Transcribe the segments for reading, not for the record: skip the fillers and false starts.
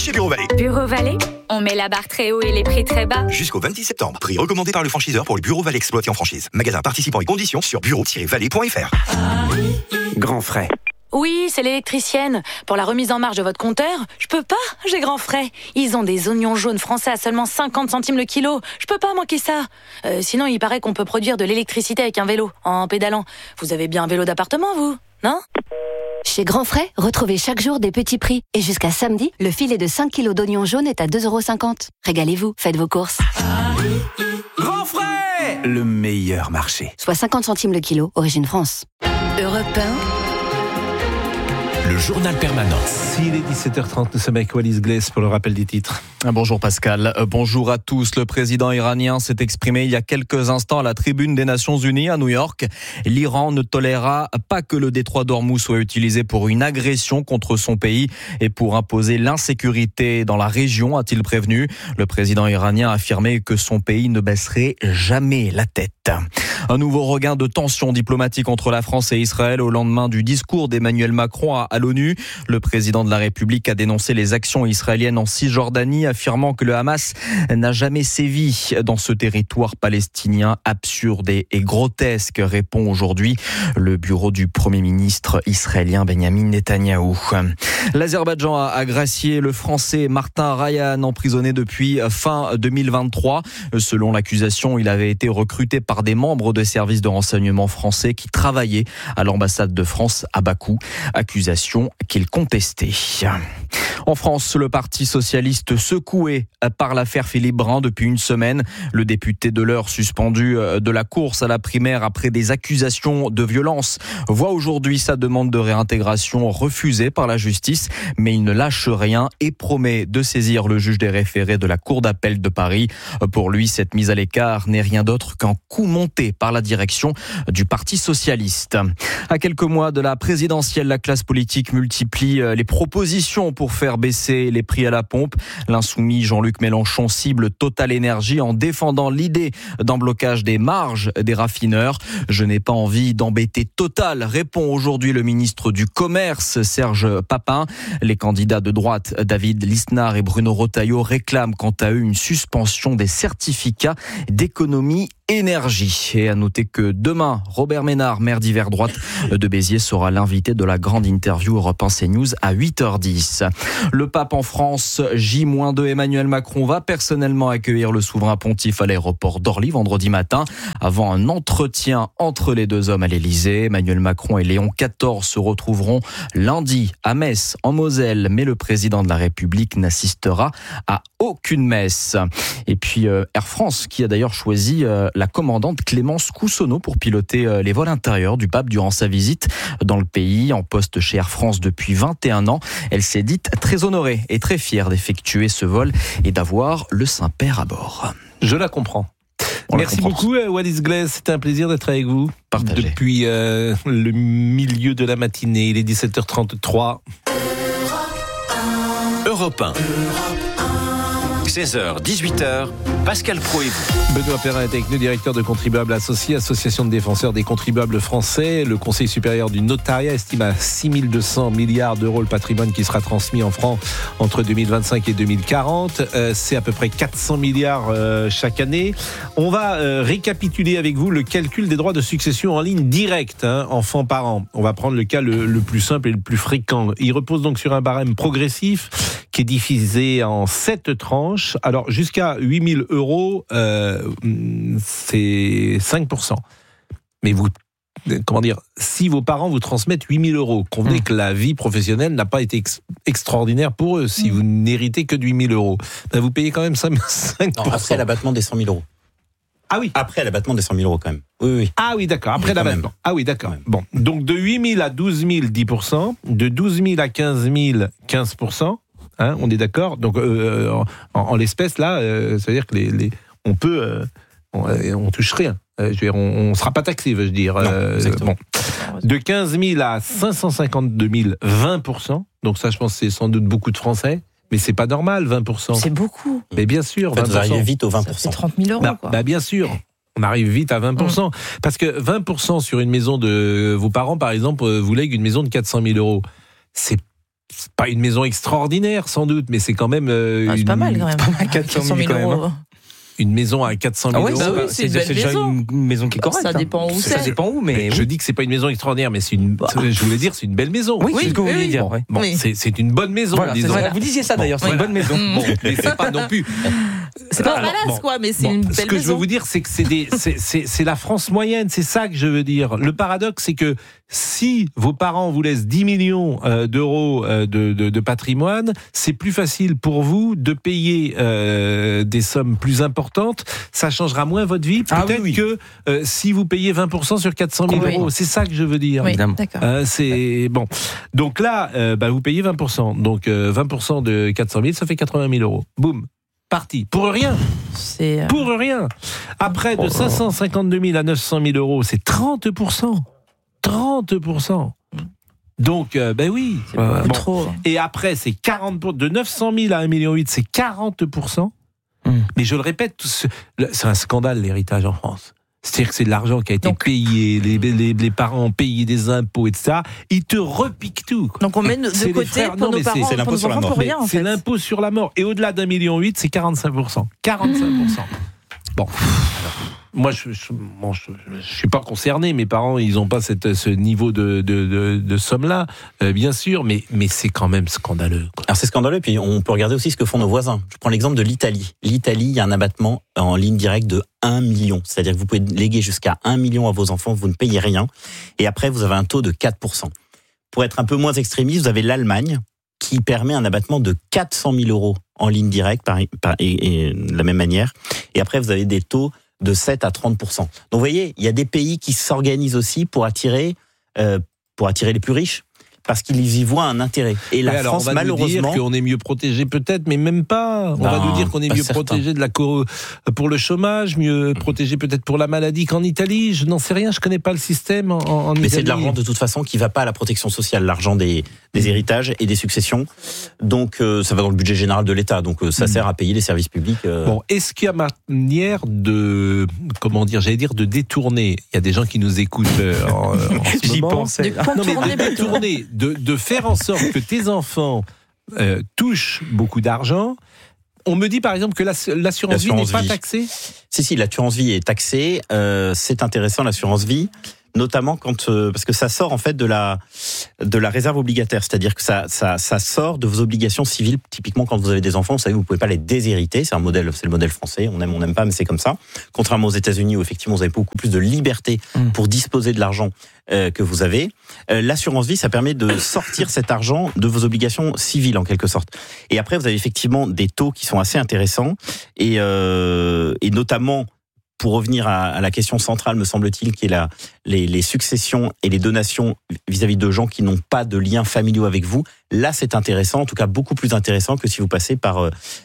chez Bureau Vallée. Bureau Vallée, on met la barre très haut et les prix très bas. Jusqu'au 26 septembre. Prix recommandé par le franchiseur pour le Bureau Vallée exploité en franchise. Magasin participant et conditions sur bureau-vallée.fr. Grand frais. Oui, c'est l'électricienne. Pour la remise en marche de votre compteur, je peux pas, j'ai grand frais. Ils ont des oignons jaunes français à seulement 50 centimes le kilo. Je peux pas manquer ça. Sinon, il paraît qu'on peut produire de l'électricité avec un vélo, en pédalant. Vous avez bien un vélo d'appartement, vous, non ? Chez Grand Frais, retrouvez chaque jour des petits prix. Et jusqu'à samedi, le filet de 5 kilos d'oignons jaunes est à 2,50 €. Régalez-vous, faites vos courses. Grand frais, le meilleur marché. Soit 50 centimes le kilo, origine France. Europe 1. Le journal permanent. Il est 17h30, nous sommes avec Wallis Gless pour le rappel des titres. Bonjour Pascal, bonjour à tous. Le président iranien s'est exprimé il y a quelques instants à la tribune des Nations Unies à New York. L'Iran ne tolérera pas que le détroit d'Ormuz soit utilisé pour une agression contre son pays et pour imposer l'insécurité dans la région, a-t-il prévenu. Le président iranien a affirmé que son pays ne baisserait jamais la tête. Un nouveau regain de tension diplomatique entre la France et Israël au lendemain du discours d'Emmanuel Macron à l'ONU. Le président de la République a dénoncé les actions israéliennes en Cisjordanie, affirmant que le Hamas n'a jamais sévi dans ce territoire palestinien absurde et grotesque, répond aujourd'hui le bureau du Premier ministre israélien Benyamin Netanyahou. L'Azerbaïdjan a gracié le Français Martin Rayan, emprisonné depuis fin 2023. Selon l'accusation, il avait été recruté par des membres de services de renseignement français qui travaillaient à l'ambassade de France à Bakou. Accusation qu'il contestait. En France, le Parti socialiste secoué par l'affaire Philippe Brun depuis une semaine. Le député de l'Eure suspendu de la course à la primaire après des accusations de violence voit aujourd'hui sa demande de réintégration refusée par la justice, mais il ne lâche rien et promet de saisir le juge des référés de la Cour d'appel de Paris. Pour lui, cette mise à l'écart n'est rien d'autre qu'un coup monté par la direction du Parti socialiste. À quelques mois de la présidentielle, la classe politique multiplie les propositions pour faire baisser les prix à la pompe. L'insoumis Jean-Luc Mélenchon cible Total Énergie en défendant l'idée d'un blocage des marges des raffineurs. Je n'ai pas envie d'embêter Total, répond aujourd'hui le ministre du Commerce Serge Papin. Les candidats de droite David Lisnard et Bruno Retailleau réclament quant à eux une suspension des certificats d'économie énergie. Et à noter que demain, Robert Ménard, maire d'hiver droite de Béziers, sera l'invité de la grande interview Europe 1 CNews à 8h10. Le pape en France, J-2, Emmanuel Macron va personnellement accueillir le souverain pontife à l'aéroport d'Orly vendredi matin avant un entretien entre les deux hommes à l'Élysée. Emmanuel Macron et Léon XIV se retrouveront lundi à Metz en Moselle, mais le président de la République n'assistera à aucune messe. Et puis Air France qui a d'ailleurs choisi la commandante Clémence Coussonneau pour piloter les vols intérieurs du pape durant sa visite dans le pays. En poste chez Air France depuis 21 ans, elle s'est dite très honorée et très fière d'effectuer ce vol et d'avoir le Saint-Père à bord. Je la comprends. Merci beaucoup Wallis Gless, c'était un plaisir d'être avec vous. Partagé. Depuis le milieu de la matinée, il est 17h33. Europe 1. 16h, 18h, Pascal Pro et vous. Benoît Perrin est avec nous, directeur de Contribuables Associés, association de défenseurs des contribuables français. Le Conseil supérieur du notariat estime à 6 200 milliards d'euros le patrimoine qui sera transmis en francs entre 2025 et 2040. C'est à peu près 400 milliards chaque année. On va récapituler avec vous le calcul des droits de succession en ligne directe, enfant-parent. On va prendre le cas le plus simple et le plus fréquent. Il repose donc sur un barème progressif qui est divisé en 7 tranches. Alors, jusqu'à 8 000 euros, c'est 5%. Mais si vos parents vous transmettent 8 000 euros, convenez que la vie professionnelle n'a pas été extraordinaire pour eux. Si vous n'héritez que de 8 000 euros, vous payez quand même 5%. Non, après l'abattement des 100 000 euros. Ah oui. Après l'abattement des 100 000 euros quand même. Oui. Ah oui, d'accord. Après l'abattement. Ah oui, d'accord. Bon. Donc, de 8 000 à 12 000, 10%. De 12 000 à 15 000, 15%. On est d'accord. Donc, en l'espèce, là, ça veut dire que on peut... on touche rien. On sera pas taxé, veux-je dire. Bon. De 15 000 à 552 000, 20%. Donc ça, je pense que c'est sans doute beaucoup de Français. Mais c'est pas normal, 20%. C'est beaucoup. Mais bien sûr, en fait, 20%. Vous arrivez vite aux 20%. C'est 30 000 euros, quoi. Bien sûr. On arrive vite à 20%. Parce que 20% sur une maison de vos parents, par exemple, vous lèguent une maison de 400 000 euros. C'est c'est pas une maison extraordinaire sans doute, mais c'est quand même c'est pas mal quand même. Pas mal, 400 000 quand même, euros. Une maison à 400 000 euros. bah oui, c'est une belle déjà maison. une maison qui est correcte. Ça dépend où Ça c'est. dépend où, mais Je dis que c'est pas une maison extraordinaire, mais c'est une. Je voulais dire, c'est une belle maison. oui, c'est ce que vous voulez dire. Bon, Oui. c'est une bonne maison. Voilà, disons. vous disiez ça d'ailleurs, c'est une bonne maison. Bon, mais c'est pas non plus. C'est pas un Alors, palace, quoi, mais c'est une belle maison. Ce que je veux vous dire, c'est que c'est la France moyenne, c'est ça que je veux dire. Le paradoxe, c'est que si vos parents vous laissent 10 millions d'euros de patrimoine, c'est plus facile pour vous de payer des sommes plus importantes. Ça changera moins votre vie, peut-être que si vous payez 20% sur 400 000 euros. C'est ça que je veux dire. Oui, d'accord. C'est bon. Donc là, vous payez 20%. Donc 20% de 400 000, ça fait 80 000 euros. Boum. Parti. Pour rien. C'est Pour rien. Après, de 552 000 à 900 000 euros, c'est 30%. 30%. Donc, oui. bon. Trop. Et après, c'est 40%. De 900 000 à 1,8 million, c'est 40%. Mais je le répète, c'est un scandale, l'héritage en France. C'est-à-dire que c'est de l'argent qui a été payé, les parents ont payé des impôts, etc. Ils te repiquent tout. Quoi. Donc on met de côté pour nos parents, c'est l'impôt sur la mort. pour rien, en fait. C'est l'impôt sur la mort. Et au-delà d'1,8 million, c'est 45%. 45%. Bon. Moi, je suis pas concerné. Mes parents, ils n'ont pas ce niveau de somme-là, bien sûr, mais c'est quand même scandaleux. Quoi. Alors c'est scandaleux, puis on peut regarder aussi ce que font nos voisins. Je prends l'exemple de l'Italie. L'Italie, il y a un abattement en ligne directe de 1 million. C'est-à-dire que vous pouvez léguer jusqu'à 1 million à vos enfants, vous ne payez rien. Et après, vous avez un taux de 4%. Pour être un peu moins extrémiste, vous avez l'Allemagne, qui permet un abattement de 400 000 euros en ligne directe, et de la même manière. Et après, vous avez des taux de 7 à 30%. Donc vous voyez, il y a des pays qui s'organisent aussi pour attirer les plus riches, parce qu'ils y voient un intérêt. Et la France, on va malheureusement, nous dire qu'on est mieux protégé peut-être, mais même pas. On va nous dire qu'on est mieux protégé pour le chômage, mieux protégé peut-être pour la maladie qu'en Italie. Je n'en sais rien, je connais pas le système en Italie. Mais c'est de l'argent de toute façon qui va pas à la protection sociale, l'argent des héritages et des successions. Donc ça va dans le budget général de l'État. Donc ça sert à payer les services publics. Bon, est-ce qu'il y a manière de détourner? Il y a des gens qui nous écoutent en ce J'y moment. pensais. De détourner, de faire en sorte que tes enfants touchent beaucoup d'argent. On me dit par exemple que l'assurance vie n'est pas taxée. Si, l'assurance vie est taxée. C'est intéressant, l'assurance vie. Notamment parce que ça sort en fait de la réserve obligataire, c'est-à-dire que ça sort de vos obligations civiles. Typiquement, quand vous avez des enfants, vous savez, vous pouvez pas les déshériter. C'est le modèle français. On n'aime pas, mais c'est comme ça. Contrairement aux États-Unis, où effectivement vous avez beaucoup plus de liberté pour disposer de l'argent que vous avez. L'assurance vie, ça permet de sortir cet argent de vos obligations civiles en quelque sorte. Et après, vous avez effectivement des taux qui sont assez intéressants et notamment. Pour revenir à la question centrale, me semble-t-il, qui est les successions et les donations vis-à-vis de gens qui n'ont pas de liens familiaux avec vous, là c'est intéressant, en tout cas beaucoup plus intéressant que si vous passez par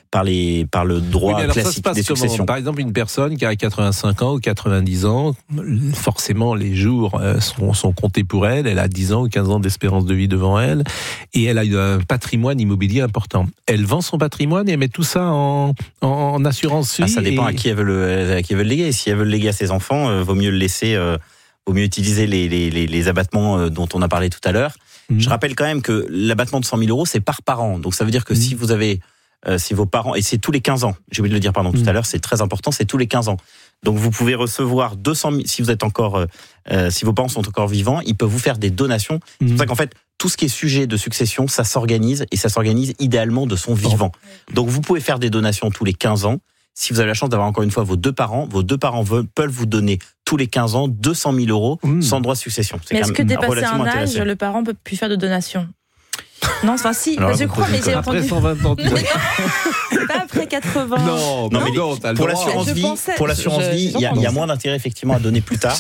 le droit classique des successions. Par exemple, une personne qui a 85 ans ou 90 ans, forcément les jours sont comptés pour elle, elle a 10 ans ou 15 ans d'espérance de vie devant elle, et elle a un patrimoine immobilier important. Elle vend son patrimoine et elle met tout ça en assurance vie. Ça dépend à qui elle veut le léguer. Si elle veut le léguer à ses enfants, vaut mieux le laisser, vaut mieux utiliser les abattements dont on a parlé tout à l'heure. Je rappelle quand même que l'abattement de 100 000 euros, c'est par parent. Donc ça veut dire que si vous avez, si vos parents, et c'est tous les 15 ans, j'ai oublié de le dire tout à l'heure, c'est très important, c'est tous les 15 ans. Donc vous pouvez recevoir 200 000, si vous êtes encore, si vos parents sont encore vivants, ils peuvent vous faire des donations. C'est pour ça qu'en fait, tout ce qui est sujet de succession, ça s'organise, et ça s'organise idéalement de son vivant. Donc vous pouvez faire des donations tous les 15 ans. Si vous avez la chance d'avoir encore une fois vos deux parents peuvent vous donner tous les 15 ans 200 000 euros sans droit de succession. Mais est-ce que dépassé un âge, le parent peut plus faire de donations? Non, enfin si, alors, je crois, mais j'ai entendu. Après 120 ans, pas après 80. Non, mais pour l'assurance vie, il y a moins d'intérêt effectivement à donner plus tard.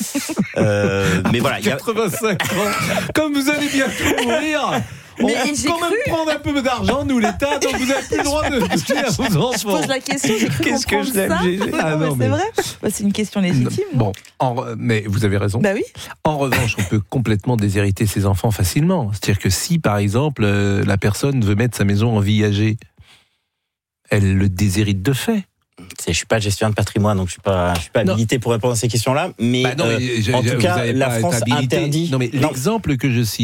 Mais voilà, 85 ans. Comme vous allez bientôt mourir. On va quand même prendre un peu d'argent, nous, l'État, donc vous n'avez plus le droit de donner à vos enfants. Je pose la question, j'ai cru Qu'est-ce que je l'aime, ça. C'est vrai. C'est une question légitime. Bon, mais vous avez raison. Bah oui. En revanche, on peut complètement déshériter ses enfants facilement. C'est-à-dire que si, par exemple, la personne veut mettre sa maison en viager, elle le déshérite de fait. Je suis pas gestionnaire de patrimoine, donc je suis pas habilité pour répondre à ces questions-là. Mais, en tout cas, la France interdit. Non, mais l'exemple que je cite,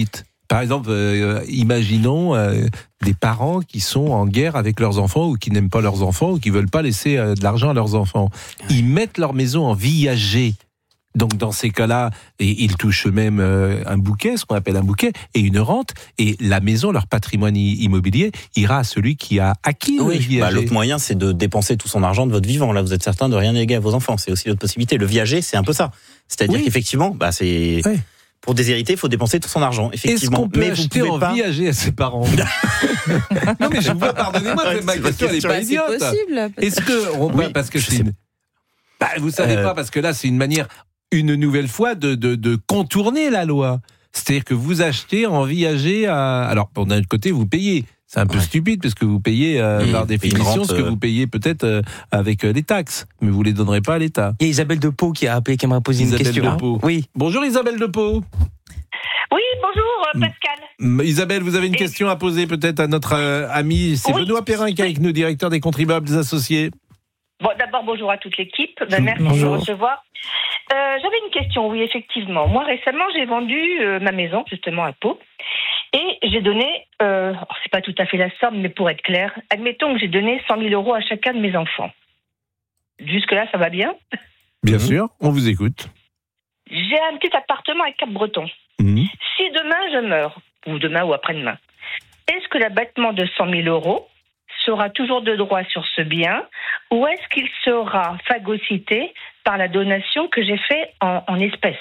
Par exemple, imaginons des parents qui sont en guerre avec leurs enfants ou qui n'aiment pas leurs enfants ou qui veulent pas laisser de l'argent à leurs enfants. Ils mettent leur maison en viager. Donc dans ces cas-là, ils touchent eux-mêmes un bouquet, ce qu'on appelle un bouquet, et une rente, et la maison, leur patrimoine immobilier, ira à celui qui a acquis le viager. L'autre moyen, c'est de dépenser tout son argent de votre vivant. Là, vous êtes certain de rien léguer à vos enfants. C'est aussi l'autre possibilité. Le viager, c'est un peu ça. C'est-à-dire qu'effectivement, c'est... Oui. Pour déshériter, il faut dépenser tout son argent, effectivement. Est-ce qu'on peut acheter en viager à ses parents? Non, mais je vous pardonnez-moi, ma question, elle n'est pas idiote. C'est possible. Est-ce que... parce que c'est... vous savez pas, parce que là, c'est une manière, une nouvelle fois, de contourner la loi. C'est-à-dire que vous achetez en viager à... Alors, d'un autre côté, vous payez. C'est un peu stupide, parce que vous payez, par définition, ce que vous payez peut-être avec les taxes. Mais vous ne les donnerez pas à l'État. Il y a Isabelle de Pau qui a appelé, qui aimerait poser une question. De Pau. Oui. Bonjour Isabelle de Pau. Oui, bonjour Pascal. Isabelle, vous avez une question à poser peut-être à notre ami, c'est Benoît Perrin qui est avec nous, directeur des contribuables associés. Bon, d'abord, bonjour à toute l'équipe. Merci de me recevoir. J'avais une question, oui, effectivement. Moi, récemment, j'ai vendu ma maison, justement, à Pau. Et j'ai donné, c'est pas tout à fait la somme, mais pour être clair, admettons que j'ai donné 100 000 euros à chacun de mes enfants. Jusque-là, ça va bien? Bien sûr, on vous écoute. J'ai un petit appartement à Cap-Breton. Si demain je meurs, ou demain ou après-demain, est-ce que l'abattement de 100 000 euros sera toujours de droit sur ce bien, ou est-ce qu'il sera phagocyté par la donation que j'ai faite en espèces?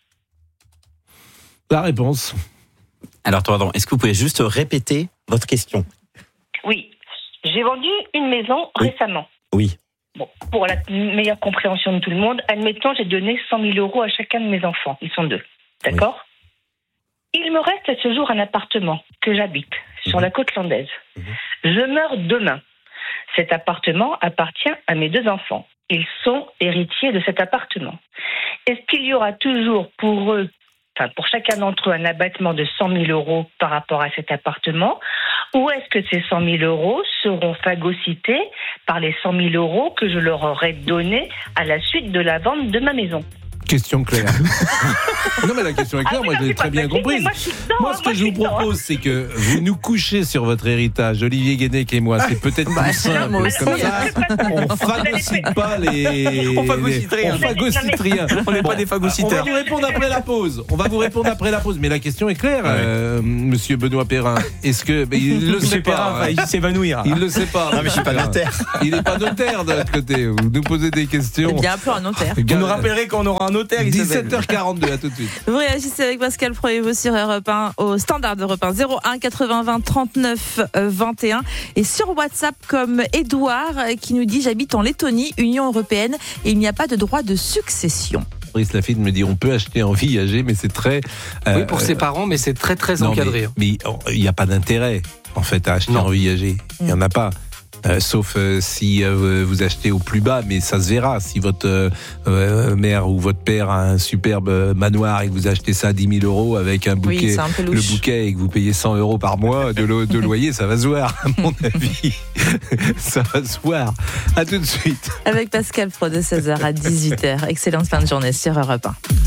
La réponse. Alors, pardon, est-ce que vous pouvez juste répéter votre question? Oui. J'ai vendu une maison récemment. Oui. Bon, pour la meilleure compréhension de tout le monde, admettons, j'ai donné 100 000 euros à chacun de mes enfants. Ils sont 2. D'accord? Oui. Il me reste à ce jour un appartement que j'habite sur la côte landaise. Je meurs demain. Cet appartement appartient à mes 2 enfants. Ils sont héritiers de cet appartement. Est-ce qu'il y aura toujours pour eux, pour chacun d'entre eux, un abattement de 100 000 euros par rapport à cet appartement, ou est-ce que ces 100 000 euros seront phagocytés par les 100 000 euros que je leur aurai donnés à la suite de la vente de ma maison? Question claire. Non, mais la question est claire, moi je l'ai très bien comprise. Moi, ce que je vous propose, c'est que vous nous couchez sur votre héritage, Olivier Guénec et moi. C'est peut-être plus simple. Comme ça, on ne phagocyte pas les. On phagocyte rien. On phagocyte rien. On n'est pas des phagocyteurs. On va vous répondre après la pause. Mais la question est claire, monsieur Benoît Perrin. Est-ce que. Il ne le sait pas. Il s'évanouir. Il ne le sait pas. Non, mais je ne suis pas notaire. Il n'est pas notaire de l'autre côté. Vous nous posez des questions. Eh bien, un peu un notaire. Vous nous rappellerez qu'on aura un notaire. 17h42, à tout de suite. Vous réagissez avec Pascal Proévo sur Europe 1 au standard d'Europe 1 01 80 20 39 21 et sur WhatsApp comme Edouard qui nous dit: j'habite en Lettonie, Union européenne, et il n'y a pas de droit de succession. Brice Lafitte me dit: on peut acheter en viager, mais c'est très... oui, pour ses parents, mais c'est très très encadré. Mais il n'y a pas d'intérêt en fait à acheter en viager. Il n'y en a pas. Sauf si vous achetez au plus bas, mais ça se verra. Si votre mère ou votre père a un superbe manoir et que vous achetez ça à 10 000 euros avec un bouquet, le bouquet, et que vous payez 100 euros par mois de loyer, ça va se voir, à mon avis. Ça va se voir. À tout de suite. Avec Pascal Pro de 16h à 18h. Excellente fin de journée sur Europe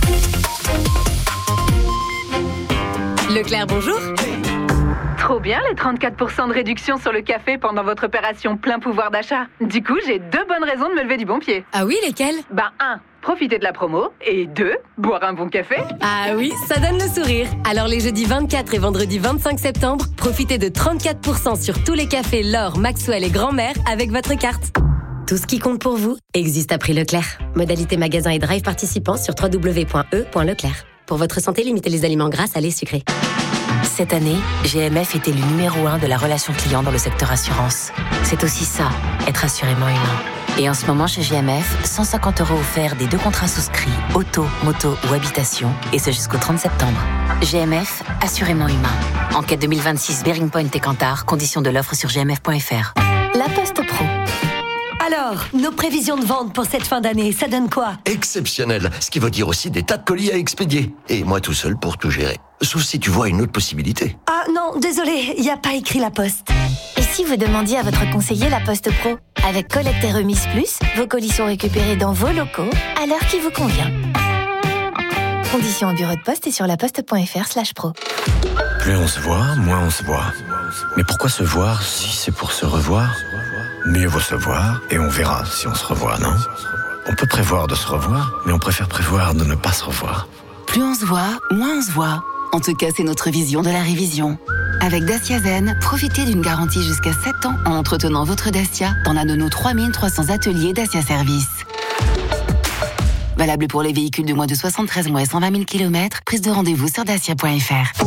1. Leclerc, bonjour. Trop bien les 34% de réduction sur le café pendant votre opération plein pouvoir d'achat. Du coup, j'ai 2 bonnes raisons de me lever du bon pied. Ah oui, lesquelles? 1, profiter de la promo. Et 2, boire un bon café. Ah oui, ça donne le sourire. Alors les jeudis 24 et vendredi 25 septembre, profitez de 34% sur tous les cafés L'Or, Maxwell et Grand-Mère avec votre carte. Tout ce qui compte pour vous existe à prix Leclerc. Modalité magasin et drive participants sur www.e.leclerc. Pour votre santé, limitez les aliments gras, salés, sucrés. Cette année, GMF était le numéro 1 de la relation client dans le secteur assurance. C'est aussi ça, être assurément humain. Et en ce moment, chez GMF, 150 € offerts des 2 contrats souscrits, auto, moto ou habitation, et ce jusqu'au 30 septembre. GMF, assurément humain. Enquête 2026 Bearing Point et Kantar, conditions de l'offre sur gmf.fr. La Poste Pro. Alors, nos prévisions de vente pour cette fin d'année, ça donne quoi? Exceptionnel, ce qui veut dire aussi des tas de colis à expédier. Et moi tout seul pour tout gérer. Sauf si tu vois une autre possibilité. Ah non, désolé, il n'y a pas écrit La Poste. Et si vous demandiez à votre conseiller La Poste Pro? Avec collecte et remise plus, vos colis sont récupérés dans vos locaux, à l'heure qui vous convient. Conditions au bureau de poste et sur laposte.fr/pro. Plus on se voit, moins on se voit. Mais pourquoi se voir si c'est pour se revoir ? Mieux vaut se voir et on verra si on se revoit, non ? On peut prévoir de se revoir, mais on préfère prévoir de ne pas se revoir. Plus on se voit, moins on se voit. En tout cas, c'est notre vision de la révision. Avec Dacia Zen, profitez d'une garantie jusqu'à 7 ans en entretenant votre Dacia dans l'un de nos 3300 ateliers Dacia Service. Valable pour les véhicules de moins de 73 mois et 120 000 km. Prise de rendez-vous sur dacia.fr.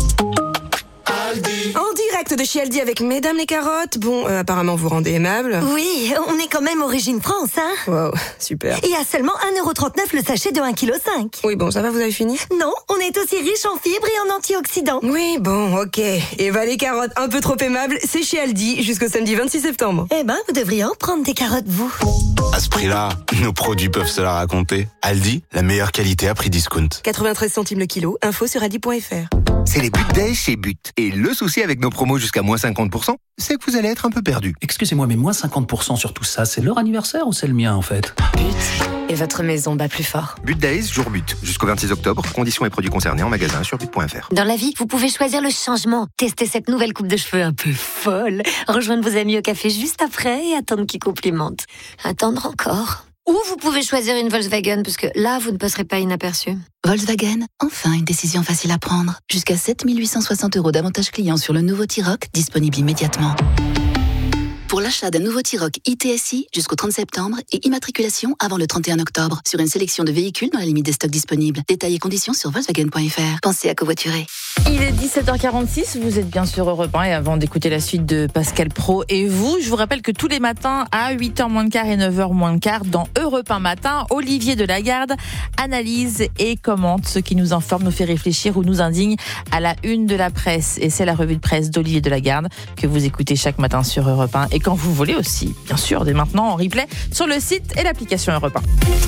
En direct de chez Aldi avec Mesdames les carottes. Bon, apparemment vous rendez aimable. Oui, on est quand même origine France, hein. Wow, super. Et à seulement 1,39€ le sachet de 1,5 kg. Oui, bon, ça va, vous avez fini ? Non, on est aussi riche en fibres et en antioxydants. Oui, bon, ok. Eva les carottes, un peu trop aimables, c'est chez Aldi jusqu'au samedi 26 septembre. Eh ben, vous devriez en prendre des carottes, vous. À ce prix-là, nos produits peuvent se la raconter. Aldi, la meilleure qualité à prix discount. 93 centimes le kilo, info sur aldi.fr. C'est les But Days chez But. Et le souci avec nos promos jusqu'à moins 50%, c'est que vous allez être un peu perdu. Excusez-moi, mais moins 50% sur tout ça, c'est leur anniversaire ou c'est le mien en fait ? But. Et votre maison bat plus fort. But Days, jour but. Jusqu'au 26 octobre. Conditions et produits concernés en magasin sur but.fr. Dans la vie, vous pouvez choisir le changement. Tester cette nouvelle coupe de cheveux un peu folle. Rejoindre vos amis au café juste après et attendre qu'ils complimentent. Attendre encore. Ou vous pouvez choisir une Volkswagen, parce que là, vous ne passerez pas inaperçu. Volkswagen, enfin une décision facile à prendre. Jusqu'à 7 860 € d'avantages clients sur le nouveau T-Roc, disponible immédiatement. Pour l'achat d'un nouveau T-Roc ITSI jusqu'au 30 septembre et immatriculation avant le 31 octobre sur une sélection de véhicules dans la limite des stocks disponibles. Détails et conditions sur Volkswagen.fr. Pensez à covoiturer. Il est 17h46, vous êtes bien sur Europe 1 et avant d'écouter la suite de Pascal Praud et vous, je vous rappelle que tous les matins à 8h moins le quart et 9h moins le quart dans Europe 1 matin, Olivier Delagarde analyse et commente ce qui nous informe, nous fait réfléchir ou nous indigne à la une de la presse. Et c'est la revue de presse d'Olivier Delagarde que vous écoutez chaque matin sur Europe 1 et quand vous voulez aussi, bien sûr, dès maintenant en replay sur le site et l'application Europe 1.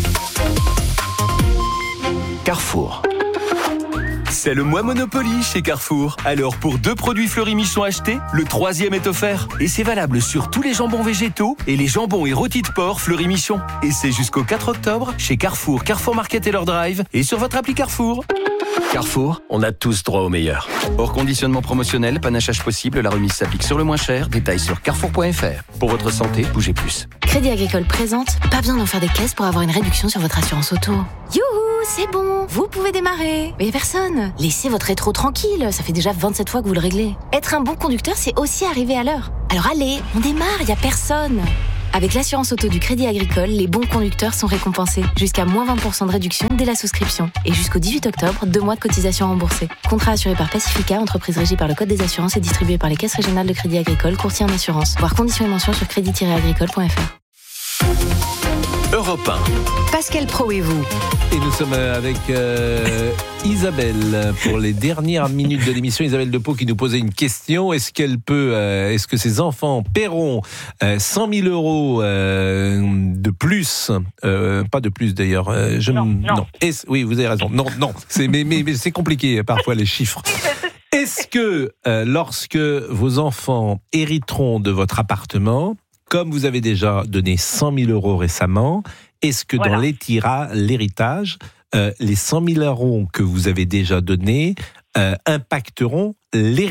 Carrefour. C'est le mois Monopoly chez Carrefour. Alors pour 2 produits Fleury Michon achetés, le 3e est offert. Et c'est valable sur tous les jambons végétaux et les jambons et rôtis de porc Fleury Michon. Et c'est jusqu'au 4 octobre chez Carrefour, Carrefour Market et leur drive et sur votre appli Carrefour. Carrefour, on a tous droit au meilleur. Hors conditionnement promotionnel, panachage possible, la remise s'applique sur le moins cher. Détails sur carrefour.fr. Pour votre santé, bougez plus. Crédit Agricole présente, pas besoin d'en faire des caisses pour avoir une réduction sur votre assurance auto. Youhou, c'est bon, vous pouvez démarrer. Mais personne. Laissez votre rétro tranquille, ça fait déjà 27 fois que vous le réglez. Être un bon conducteur, c'est aussi arriver à l'heure. Alors allez, on démarre, y a personne. Avec l'assurance auto du Crédit Agricole, les bons conducteurs sont récompensés. Jusqu'à moins 20% de réduction dès la souscription. Et jusqu'au 18 octobre, 2 mois de cotisation remboursée. Contrat assuré par Pacifica, entreprise régie par le Code des assurances et distribué par les caisses régionales de Crédit Agricole, courtier en assurance. Voir conditions et mentions sur crédit-agricole.fr. Europe 1. Pascal Praud et vous. Et nous sommes avec Isabelle pour les dernières minutes de l'émission. Isabelle Depot qui nous posait une question. Est-ce que ses enfants paieront 100 000 € de plus pas de plus d'ailleurs. Non. Oui, vous avez raison. Non. Mais c'est compliqué parfois les chiffres. Est-ce que lorsque vos enfants hériteront de votre appartement, comme vous avez déjà donné 100 000 € récemment, est-ce que dans l'héritage, les 100 000 € que vous avez déjà donnés impacteront l'héritage ?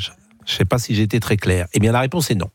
Je ne sais pas si j'ai été très clair. Eh bien, la réponse est non.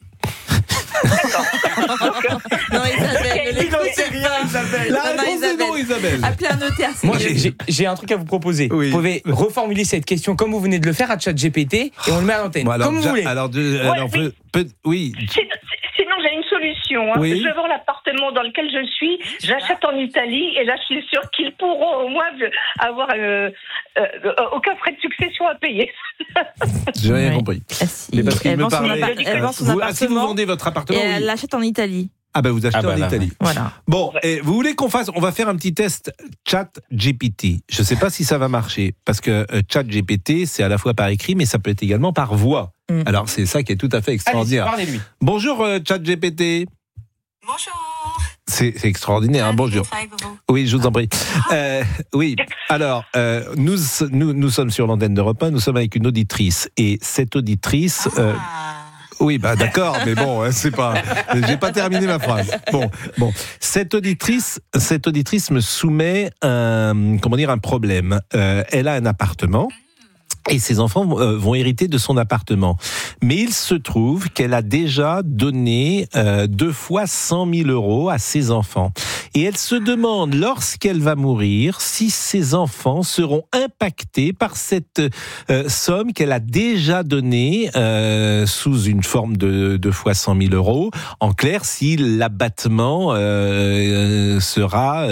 Non, Isabelle, il n'en sait rien, Isabelle. La réponse est non, Isabelle. Appelez un notaire. Moi, j'ai un truc à vous proposer. Oui. Vous pouvez reformuler cette question comme vous venez de le faire à ChatGPT et on le met à l'antenne. Bon, alors, comme vous voulez. Oui. Sinon, j'ai une solution. Hein. Oui. Je vends l'appartement dans lequel je suis, j'achète en Italie et là, je suis sûre qu'ils pourront au moins avoir aucun frais de succession à payer. J'ai rien compris. Mais parce qu'il me parlait. Elle vend son appartement. Si vous vendez votre appartement, et elle l'achète en Italie. Ah ben vous achetez en Italie. Voilà. Bon, et vous voulez qu'on fasse, on va faire un petit test ChatGPT. Je ne sais pas si ça va marcher parce que ChatGPT c'est à la fois par écrit mais ça peut être également par voix. Alors c'est ça qui est tout à fait extraordinaire. Allez, parlez-lui. Bonjour ChatGPT. Bonjour. C'est extraordinaire, hein, bonjour. Oui, je vous en prie. Oui, alors, nous sommes sur l'antenne d'Europe 1, nous sommes avec une auditrice. Et cette auditrice... oui, bah d'accord, mais bon, c'est pas... J'ai pas terminé ma phrase. Bon. Cette auditrice me soumet un problème. Elle a un appartement Et ses enfants vont hériter de son appartement. Mais il se trouve qu'elle a déjà donné 2 fois 100 000 euros à ses enfants. Et elle se demande, lorsqu'elle va mourir, si ses enfants seront impactés par cette somme qu'elle a déjà donnée sous une forme de 2 fois 100 000 euros. En clair, si l'abattement sera,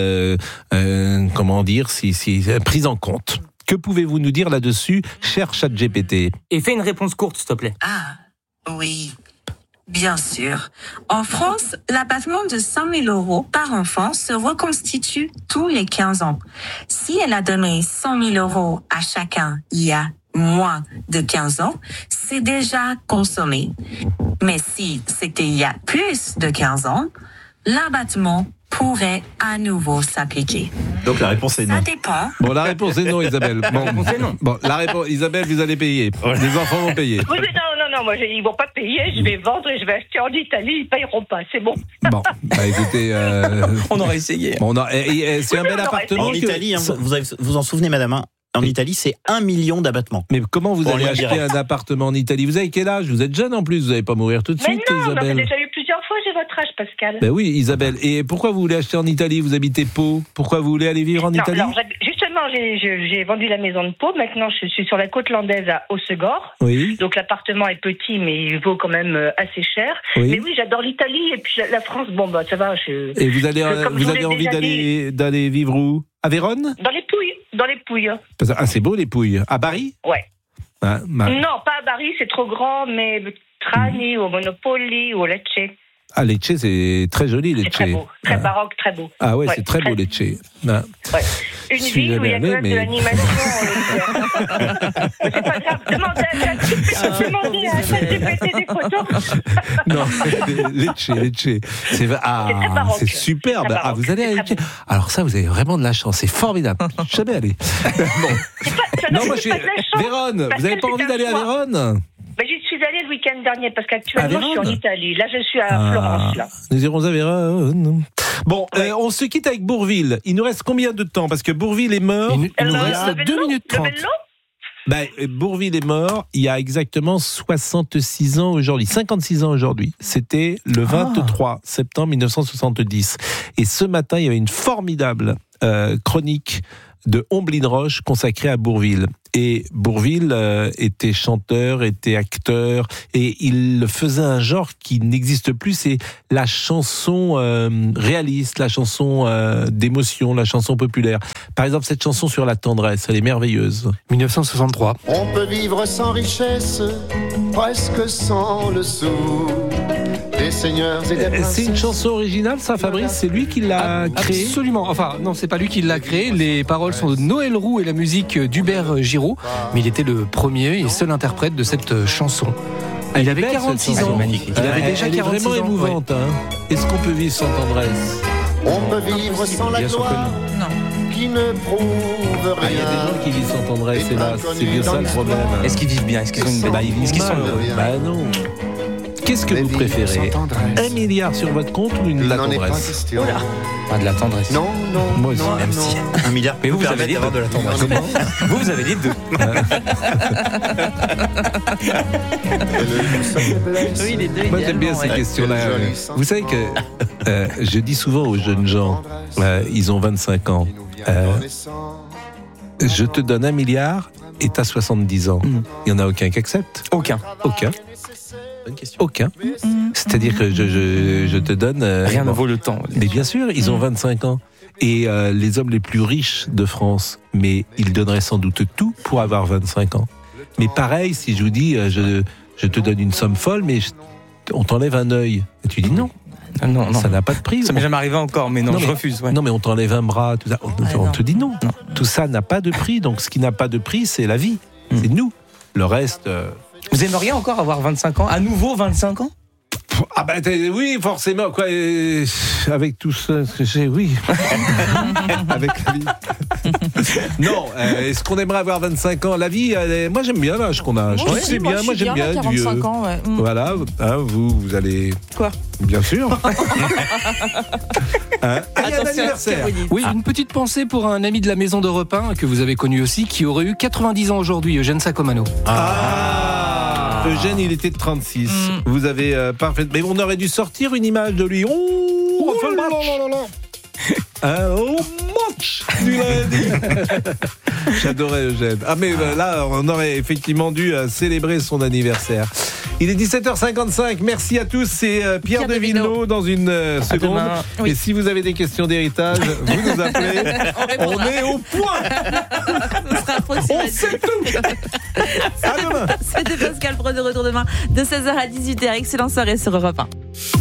si pris en compte. Que pouvez-vous nous dire là-dessus, cher ChatGPT ? Et fais une réponse courte, s'il te plaît. Ah, oui, bien sûr. En France, l'abattement de 100 000 euros par enfant se reconstitue tous les 15 ans. Si elle a donné 100 000 euros à chacun il y a moins de 15 ans, c'est déjà consommé. Mais si c'était il y a plus de 15 ans, l'abattement pourrait à nouveau s'appliquer. Donc la réponse est non. Ça dépend. Bon, la réponse est non, Isabelle. Bon, la réponse, Isabelle, vous allez payer. Les enfants vont payer. Oui, mais non, moi ils vont pas payer, je vais vendre et je vais acheter en Italie, ils paieront pas, c'est bon. Bon, écoutez... On aurait essayé. Bon, c'est un bel appartement. En Italie, vous en souvenez, madame, en Italie, c'est 1 million d'abattements. Mais comment vous allez acheter un appartement en Italie ? Vous avez quel âge ? Vous êtes jeune en plus, vous n'allez pas mourir tout de suite, Isabelle. J'ai déjà eu plusieurs fois, j'ai votre âge, Pascal. Ben oui, Isabelle. Et pourquoi vous voulez acheter en Italie ? Vous habitez Pau. Pourquoi vous voulez aller vivre en Italie ? Justement, j'ai vendu la maison de Pau. Maintenant, je suis sur la côte landaise à Hossegor. Oui. Donc l'appartement est petit, mais il vaut quand même assez cher. Oui. Mais oui, j'adore l'Italie et puis la France. Bon, bah ça va. Et vous avez envie d'aller vivre où ? À Vérone ? Dans les Pouilles. Ah, c'est beau les Pouilles. À Bari ? Ouais. Ah, non, pas à Bari, c'est trop grand, mais Trani ou Monopoli ou Lecce. Ah, Lecce, c'est très joli, Lecce. C'est très beau, très baroque, très beau. Ah ouais, c'est très beau, Lecce. Ah. Ouais. Une ville où il y a quand même de l'animation. C'est pas grave, demandez à ChatGPT des photos. Non, Lecce. C'est superbe. Très Ah, vous allez à Lecce. Alors ça, vous avez vraiment de la chance. C'est formidable. Je suis jamais allé. Bon. Non, moi je suis... Vérone, vous n'avez pas envie d'aller à Vérone ? Ben, j'y suis allée le week-end dernier parce qu'actuellement je suis en Italie. Là, je suis à Florence. Là. Nous irons à Vérone. Bon, on se quitte avec Bourvil. Il nous reste combien de temps ? Parce que Bourvil est mort. Il nous reste 2 minutes 30. Bourvil est mort il y a exactement 66 ans aujourd'hui. 56 ans aujourd'hui. C'était le 23 septembre 1970. Et ce matin, il y avait une formidable chronique de Omblin Roche consacrée à Bourvil. Et Bourvil était chanteur, était acteur, et il faisait un genre qui n'existe plus, c'est la chanson réaliste, la chanson d'émotion, la chanson populaire. Par exemple, cette chanson sur la tendresse, elle est merveilleuse. 1963. On peut vivre sans richesse, presque sans le sou. Des seigneurs et des princesses. C'est une chanson originale, ça, Fabrice ? C'est lui qui l'a créée ? Absolument. Enfin, non, c'est pas lui qui l'a créée. Les paroles sont de Noël Roux et la musique d'Hubert Giraud. Mais il était le premier et seul interprète de cette chanson. Il avait 46 ans. Il avait déjà 46 ans. Elle est vraiment émouvante. Hein. Est-ce qu'on peut vivre sans tendresse ? On peut vivre sans la gloire qui ne prouve rien. Il y a des gens qui vivent sans tendresse, hélas. C'est bien ça le problème. Est-ce qu'ils vivent bien ? Est-ce qu'ils ont une belle vie ? Est-ce qu'ils sont heureux ? Non. Qu'est-ce que vous préférez ? 1 milliard sur votre compte ou de la tendresse ? Pas de la tendresse. Non. Moi aussi. Même si. 1 milliard. Mais vous avez d'avoir de la tendresse. Comment ? Vous avez les deux. Moi j'aime bien ces questions-là. Vous savez que je dis souvent aux jeunes gens, ils ont 25 ans, je te donne 1 milliard et t'as 70 ans. Il n'y en a aucun qui accepte. Aucun. Aucun. C'est-à-dire que je te donne... Rien ne vaut le temps. Mais bien sûr, ils ont 25 ans. Et les hommes les plus riches de France, mais ils donneraient sans doute tout pour avoir 25 ans. Mais pareil, si je vous dis, je te donne une somme folle, mais on t'enlève un œil. Et tu dis non. Non. Ça n'a pas de prix. Ça m'est jamais arrivé encore, mais je refuse. Ouais. Non, mais on t'enlève un bras, tout ça. On te dit non. Tout ça n'a pas de prix. Donc ce qui n'a pas de prix, c'est la vie. C'est nous. Le reste... Vous aimeriez encore avoir 25 ans ? À nouveau 25 ans ? Ah bah oui, forcément, quoi. Avec tout ça, oui. Avec la vie. Non, est-ce qu'on aimerait avoir 25 ans? La vie, moi j'aime bien l'âge qu'on a. Je trouve que c'est bien, moi j'aime bien. 45 ans, ouais. Voilà, hein, vous allez... Quoi? Bien sûr. Il y a un anniversaire. Oui, une petite pensée pour un ami de la maison d'Europe 1 que vous avez connu aussi, qui aurait eu 90 ans aujourd'hui, Eugène Sacomano. Eugène, il était de 36. Vous avez parfait. Mais on aurait dû sortir une image de lui. Un match du lundi. J'adorais Eugène. Ah mais là, on aurait effectivement dû célébrer son anniversaire. Il est 17h55. Merci à tous. C'est Pierre de Villeneuve dans une seconde. Oui. Et si vous avez des questions d'héritage, vous nous appelez. On est au point. On sait tout. À demain. C'était Pascal Pro de retour demain de 16h à 18h. Excellente soirée sur Europe 1.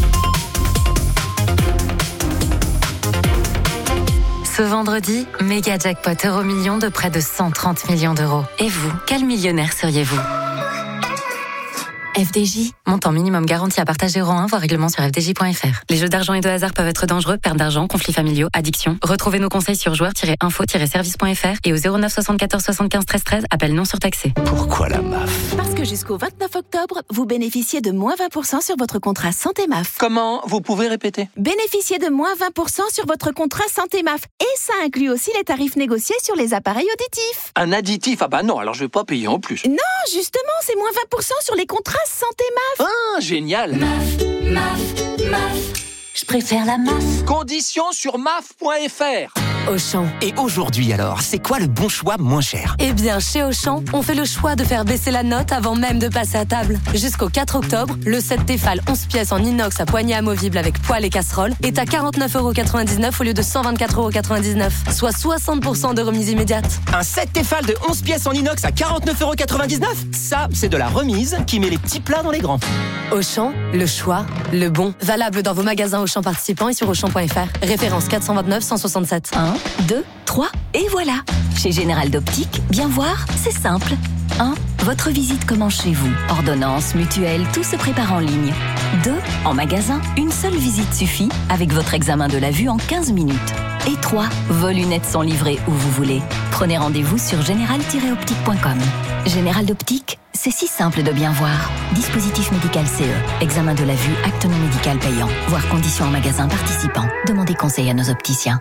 Ce vendredi, méga jackpot Euromillions de près de 130 millions d'euros. Et vous, quel millionnaire seriez-vous ? FDJ, montant minimum garanti à partager euro 1, voire règlement sur fdj.fr. Les jeux d'argent et de hasard peuvent être dangereux, perte d'argent, conflits familiaux, addiction. Retrouvez nos conseils sur joueurs-info-service.fr et au 09 74 75 13 13, appel non surtaxé. Pourquoi la MAF ? Parce que jusqu'au 29 octobre, vous bénéficiez de moins 20% sur votre contrat Santé MAF. Comment ? Vous pouvez répéter ? Bénéficiez de moins 20% sur votre contrat Santé MAF. Et ça inclut aussi les tarifs négociés sur les appareils auditifs. Un additif ? Ah bah non, alors je vais pas payer en plus. Non, justement, c'est moins 20% sur les contrats Santé MAF. Ah, génial. MAF. Je préfère la MAF. Conditions sur maf.fr. Auchan. Et aujourd'hui alors, c'est quoi le bon choix moins cher ? Eh bien, chez Auchan, on fait le choix de faire baisser la note avant même de passer à table. Jusqu'au 4 octobre, le set Tefal 11 pièces en inox à poignée amovible avec poêle et casserole est à 49,99€ au lieu de 124,99€, soit 60% de remise immédiate. Un set Tefal de 11 pièces en inox à 49,99€. Ça, c'est de la remise qui met les petits plats dans les grands. Auchan, le choix, le bon. Valable dans vos magasins Auchan participants et sur Auchan.fr. Référence 429 167. 1, 2, 3, et voilà. Chez Général d'Optique, bien voir, c'est simple. 1. Votre visite commence chez vous. Ordonnance, mutuelle, tout se prépare en ligne. 2. En magasin, une seule visite suffit avec votre examen de la vue en 15 minutes. Et 3. Vos lunettes sont livrées où vous voulez. Prenez rendez-vous sur général-optique.com. Général d'Optique, c'est si simple de bien voir. Dispositif médical CE. Examen de la vue, acte non médical payant. Voir conditions en magasin participant. Demandez conseil à nos opticiens.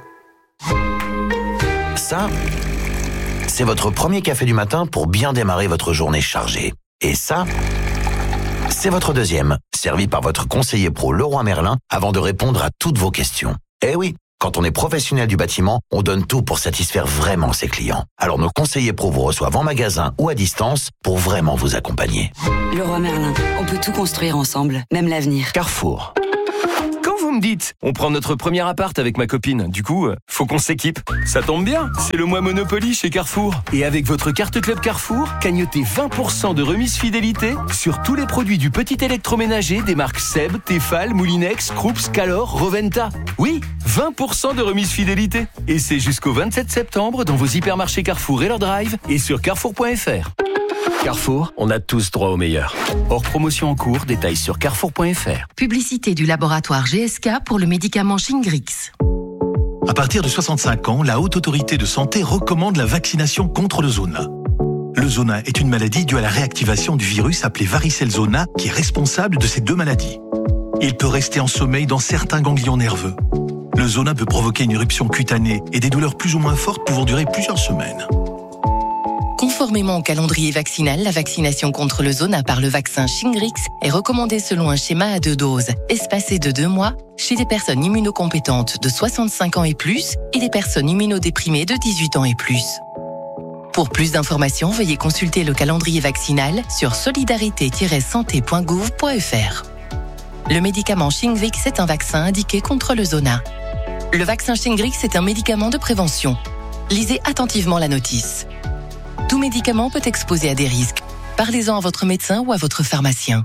Ça, c'est votre premier café du matin pour bien démarrer votre journée chargée. Et ça, c'est votre deuxième, servi par votre conseiller pro Leroy Merlin avant de répondre à toutes vos questions. Eh oui, quand on est professionnel du bâtiment, on donne tout pour satisfaire vraiment ses clients. Alors nos conseillers pro vous reçoivent en magasin ou à distance pour vraiment vous accompagner. Leroy Merlin, on peut tout construire ensemble, même l'avenir. Carrefour. Vous me dites, on prend notre premier appart avec ma copine. Du coup, faut qu'on s'équipe. Ça tombe bien, c'est le mois Monopoly chez Carrefour. Et avec votre carte Club Carrefour, cagnotez 20% de remise fidélité sur tous les produits du petit électroménager des marques Seb, Tefal, Moulinex, Krups, Calor, Roventa. Oui, 20% de remise fidélité. Et c'est jusqu'au 27 septembre dans vos hypermarchés Carrefour et leur drive et sur carrefour.fr. Carrefour, on a tous droit au meilleur. Hors promotion en cours, détails sur carrefour.fr. Publicité du laboratoire GSK pour le médicament Shingrix. À partir de 65 ans, la Haute Autorité de Santé recommande la vaccination contre le zona. Le zona est une maladie due à la réactivation du virus appelé varicelle zona qui est responsable de ces deux maladies. Il peut rester en sommeil dans certains ganglions nerveux. Le zona peut provoquer une éruption cutanée et des douleurs plus ou moins fortes pouvant durer plusieurs semaines. Conformément au calendrier vaccinal, la vaccination contre le zona par le vaccin Shingrix est recommandée selon un schéma à 2 doses, espacé de 2 mois, chez des personnes immunocompétentes de 65 ans et plus et des personnes immunodéprimées de 18 ans et plus. Pour plus d'informations, veuillez consulter le calendrier vaccinal sur solidarité-santé.gouv.fr. Le médicament Shingrix est un vaccin indiqué contre le zona. Le vaccin Shingrix est un médicament de prévention. Lisez attentivement la notice. Tout médicament peut exposer à des risques. Parlez-en à votre médecin ou à votre pharmacien.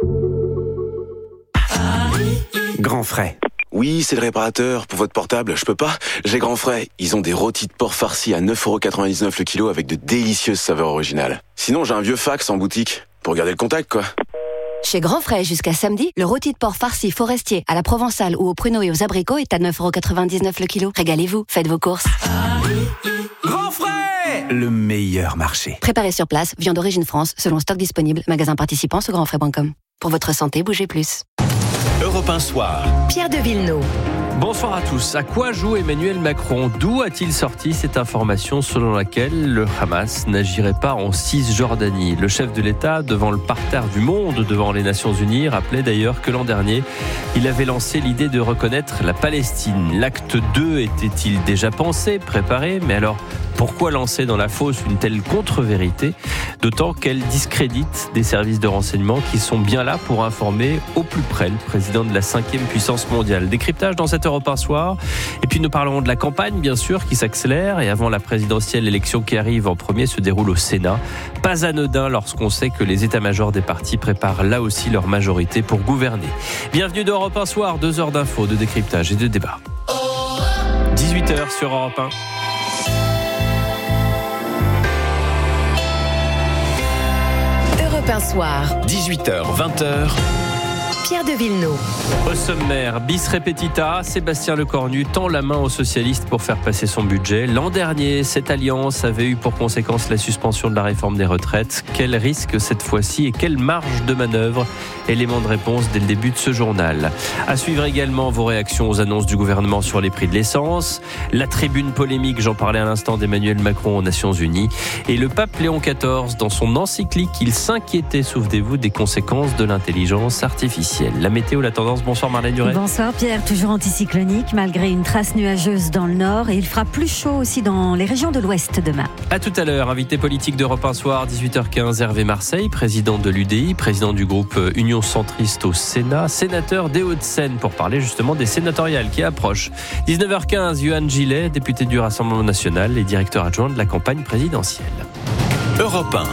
Grand Frais. Oui, c'est le réparateur. Pour votre portable, je peux pas. J'ai Grand Frais. Ils ont des rôtis de porc farcis à 9,99€ le kilo avec de délicieuses saveurs originales. Sinon, j'ai un vieux fax en boutique. Pour garder le contact, quoi. Chez Grand Frais, jusqu'à samedi, le rôti de porc farci forestier à la provençale ou aux pruneaux et aux abricots est à 9,99€ le kilo. Régalez-vous, faites vos courses. Grand Frais, le meilleur marché. Préparé sur place, viande d'origine France, selon stock disponible, magasin participant sur grandfrais.com. Pour votre santé, bougez plus. Europe 1 Soir. Pierre de Villeneuve. Bonsoir à tous. À quoi joue Emmanuel Macron ? D'où a-t-il sorti cette information selon laquelle le Hamas n'agirait pas en Cisjordanie ? Le chef de l'État, devant le parterre du monde, devant les Nations Unies, rappelait d'ailleurs que l'an dernier, il avait lancé l'idée de reconnaître la Palestine. L'acte 2 était-il déjà pensé, préparé ? Mais alors, pourquoi lancer dans la fosse une telle contre-vérité ? D'autant qu'elle discrédite des services de renseignement qui sont bien là pour informer au plus près le président de la 5e puissance mondiale. Décryptage dans cette Europe 1 Soir. Et puis nous parlerons de la campagne, bien sûr, qui s'accélère. Et avant la présidentielle, l'élection qui arrive en premier se déroule au Sénat. Pas anodin lorsqu'on sait que les états-majors des partis préparent là aussi leur majorité pour gouverner. Bienvenue dans Europe 1 Soir, 2 heures d'infos, de décryptage et de débat. 18h sur Europe 1. Europe 1 Soir. 18h, 20h. Pierre de Villeneuve. Au sommaire, bis repetita, Sébastien Lecornu tend la main aux socialistes pour faire passer son budget. L'an dernier, cette alliance avait eu pour conséquence la suspension de la réforme des retraites. Quel risque cette fois-ci et quelle marge de manœuvre ? Élément de réponse dès le début de ce journal. À suivre également vos réactions aux annonces du gouvernement sur les prix de l'essence. La tribune polémique, j'en parlais à l'instant, d'Emmanuel Macron aux Nations Unies. Et le pape Léon XIV, dans son encyclique, il s'inquiétait, souvenez-vous, des conséquences de l'intelligence artificielle. La météo, la tendance. Bonsoir Marlène Duret. Bonsoir Pierre, toujours anticyclonique malgré une trace nuageuse dans le nord et il fera plus chaud aussi dans les régions de l'ouest demain. À tout à l'heure, invité politique d'Europe 1 Soir, 18h15, Hervé Marseille, président de l'UDI, président du groupe Union Centriste au Sénat, sénateur des Hauts-de-Seine pour parler justement des sénatoriales qui approchent. 19h15, Yohann Gillet, député du Rassemblement National et directeur adjoint de la campagne présidentielle. Europe 1.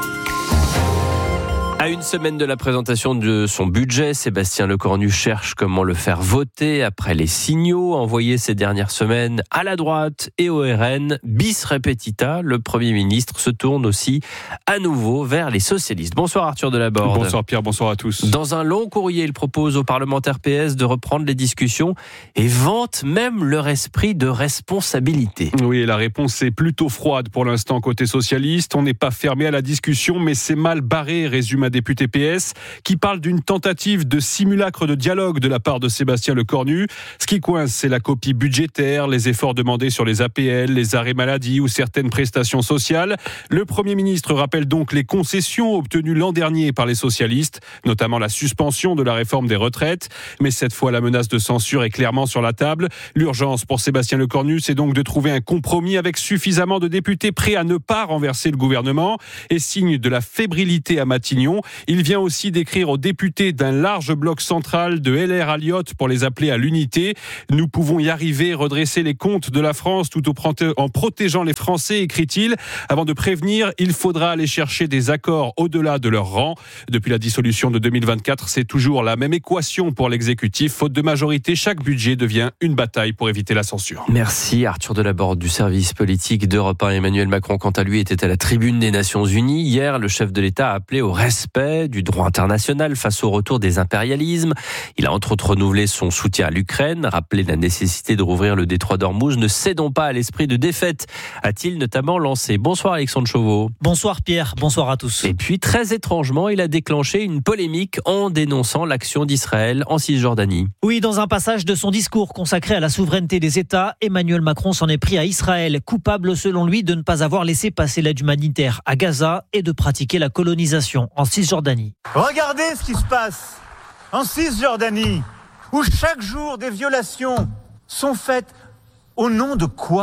À une semaine de la présentation de son budget, Sébastien Lecornu cherche comment le faire voter après les signaux envoyés ces dernières semaines à la droite et au RN. Bis repetita, le Premier ministre se tourne aussi à nouveau vers les socialistes. Bonsoir Arthur Delaborde. Bonsoir Pierre, bonsoir à tous. Dans un long courrier, il propose aux parlementaires PS de reprendre les discussions et vante même leur esprit de responsabilité. Oui, la réponse est plutôt froide pour l'instant côté socialiste. On n'est pas fermé à la discussion, mais c'est mal barré, résume un député PS, qui parle d'une tentative de simulacre de dialogue de la part de Sébastien Lecornu. Ce qui coince, c'est la copie budgétaire, les efforts demandés sur les APL, les arrêts maladie ou certaines prestations sociales. Le Premier ministre rappelle donc les concessions obtenues l'an dernier par les socialistes, notamment la suspension de la réforme des retraites. Mais cette fois, la menace de censure est clairement sur la table. L'urgence pour Sébastien Lecornu, c'est donc de trouver un compromis avec suffisamment de députés prêts à ne pas renverser le gouvernement. Et signe de la fébrilité à Matignon, il vient aussi d'écrire aux députés d'un large bloc central de LR Aliotte pour les appeler à l'unité. Nous pouvons y arriver, redresser les comptes de la France tout en protégeant les Français, écrit-il. Avant de prévenir, il faudra aller chercher des accords au-delà de leur rang. Depuis la dissolution de 2024, c'est toujours la même équation pour l'exécutif. Faute de majorité, chaque budget devient une bataille pour éviter la censure. Merci Arthur Delaborde du service politique d'Europe 1. Emmanuel Macron, quant à lui, était à la tribune des Nations Unies. Hier, le chef de l'État a appelé au respect du droit international face au retour des impérialismes. Il a entre autres renouvelé son soutien à l'Ukraine, rappelé la nécessité de rouvrir le détroit d'Ormuz. Ne cédons pas à l'esprit de défaite, a-t-il notamment lancé. Bonsoir Alexandre Chauveau. Bonsoir Pierre, bonsoir à tous. Et puis très étrangement, il a déclenché une polémique en dénonçant l'action d'Israël en Cisjordanie. Oui, dans un passage de son discours consacré à la souveraineté des États, Emmanuel Macron s'en est pris à Israël, coupable selon lui de ne pas avoir laissé passer l'aide humanitaire à Gaza et de pratiquer la colonisation en Cisjordanie. Regardez ce qui se passe en Cisjordanie, où chaque jour des violations sont faites au nom de quoi ?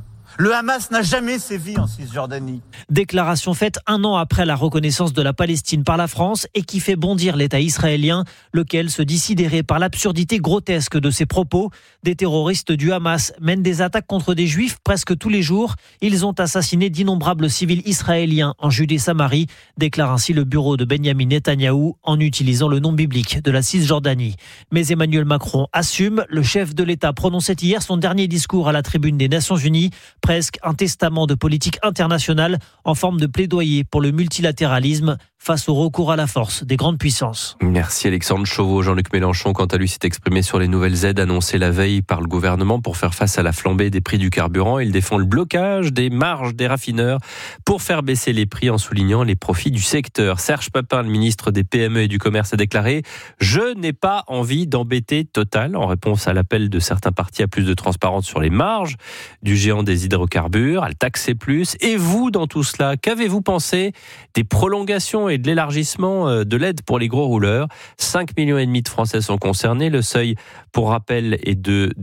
Le Hamas n'a jamais sévi en Cisjordanie. Déclaration faite un an après la reconnaissance de la Palestine par la France et qui fait bondir l'État israélien, lequel se dit sidéré par l'absurdité grotesque de ses propos. Des terroristes du Hamas mènent des attaques contre des Juifs presque tous les jours. Ils ont assassiné d'innombrables civils israéliens en Judée-Samarie, déclare ainsi le bureau de Benyamin Netanyahou en utilisant le nom biblique de la Cisjordanie. Mais Emmanuel Macron assume. Le chef de l'État prononçait hier son dernier discours à la tribune des Nations Unies. Presque un testament de politique internationale en forme de plaidoyer pour le multilatéralisme face au recours à la force des grandes puissances. Merci Alexandre Chauveau. Jean-Luc Mélenchon, quant à lui, s'est exprimé sur les nouvelles aides annoncées la veille par le gouvernement pour faire face à la flambée des prix du carburant. Il défend le blocage des marges des raffineurs pour faire baisser les prix en soulignant les profits du secteur. Serge Papin, le ministre des PME et du Commerce, a déclaré « Je n'ai pas envie d'embêter Total » en réponse à l'appel de certains partis à plus de transparence sur les marges du géant des hydrocarbures, à le taxer plus. Et vous, dans tout cela, qu'avez-vous pensé des prolongations et de l'élargissement de l'aide pour les gros rouleurs? 5,5 millions de Français sont concernés. Le seuil, pour rappel, est de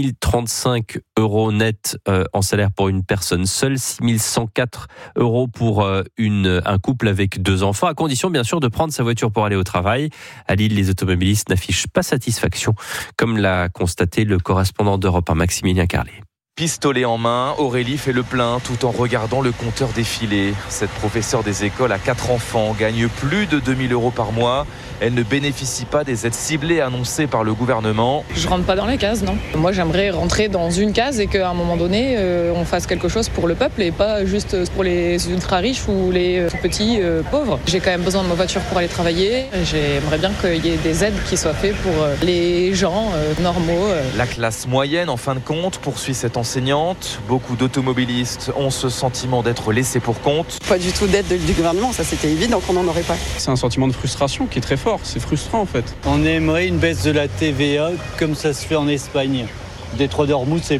2035 € net en salaire pour une personne seule, 6104 € pour un couple avec 2 enfants, à condition bien sûr de prendre sa voiture pour aller au travail. À Lille, les automobilistes n'affichent pas satisfaction, comme l'a constaté le correspondant d'Europe 1, Maximilien Carlier. Pistolet en main, Aurélie fait le plein tout en regardant le compteur défiler. Cette professeure des écoles a 4 enfants, gagne plus de 2 000 € par mois. Elle ne bénéficie pas des aides ciblées annoncées par le gouvernement. Je rentre pas dans les cases, non. Moi, j'aimerais rentrer dans une case et qu'à un moment donné, on fasse quelque chose pour le peuple et pas juste pour les ultra riches ou les petits pauvres. J'ai quand même besoin de ma voiture pour aller travailler. J'aimerais bien qu'il y ait des aides qui soient faites pour les gens normaux. La classe moyenne, en fin de compte, poursuit cette enseignante. Beaucoup d'automobilistes ont ce sentiment d'être laissés pour compte. Pas du tout d'aide du gouvernement, ça c'était évident qu'on n'en aurait pas. C'est un sentiment de frustration qui est très fort. C'est frustrant en fait. On aimerait une baisse de la TVA comme ça se fait en Espagne. Détroit d'Ormuz, c'est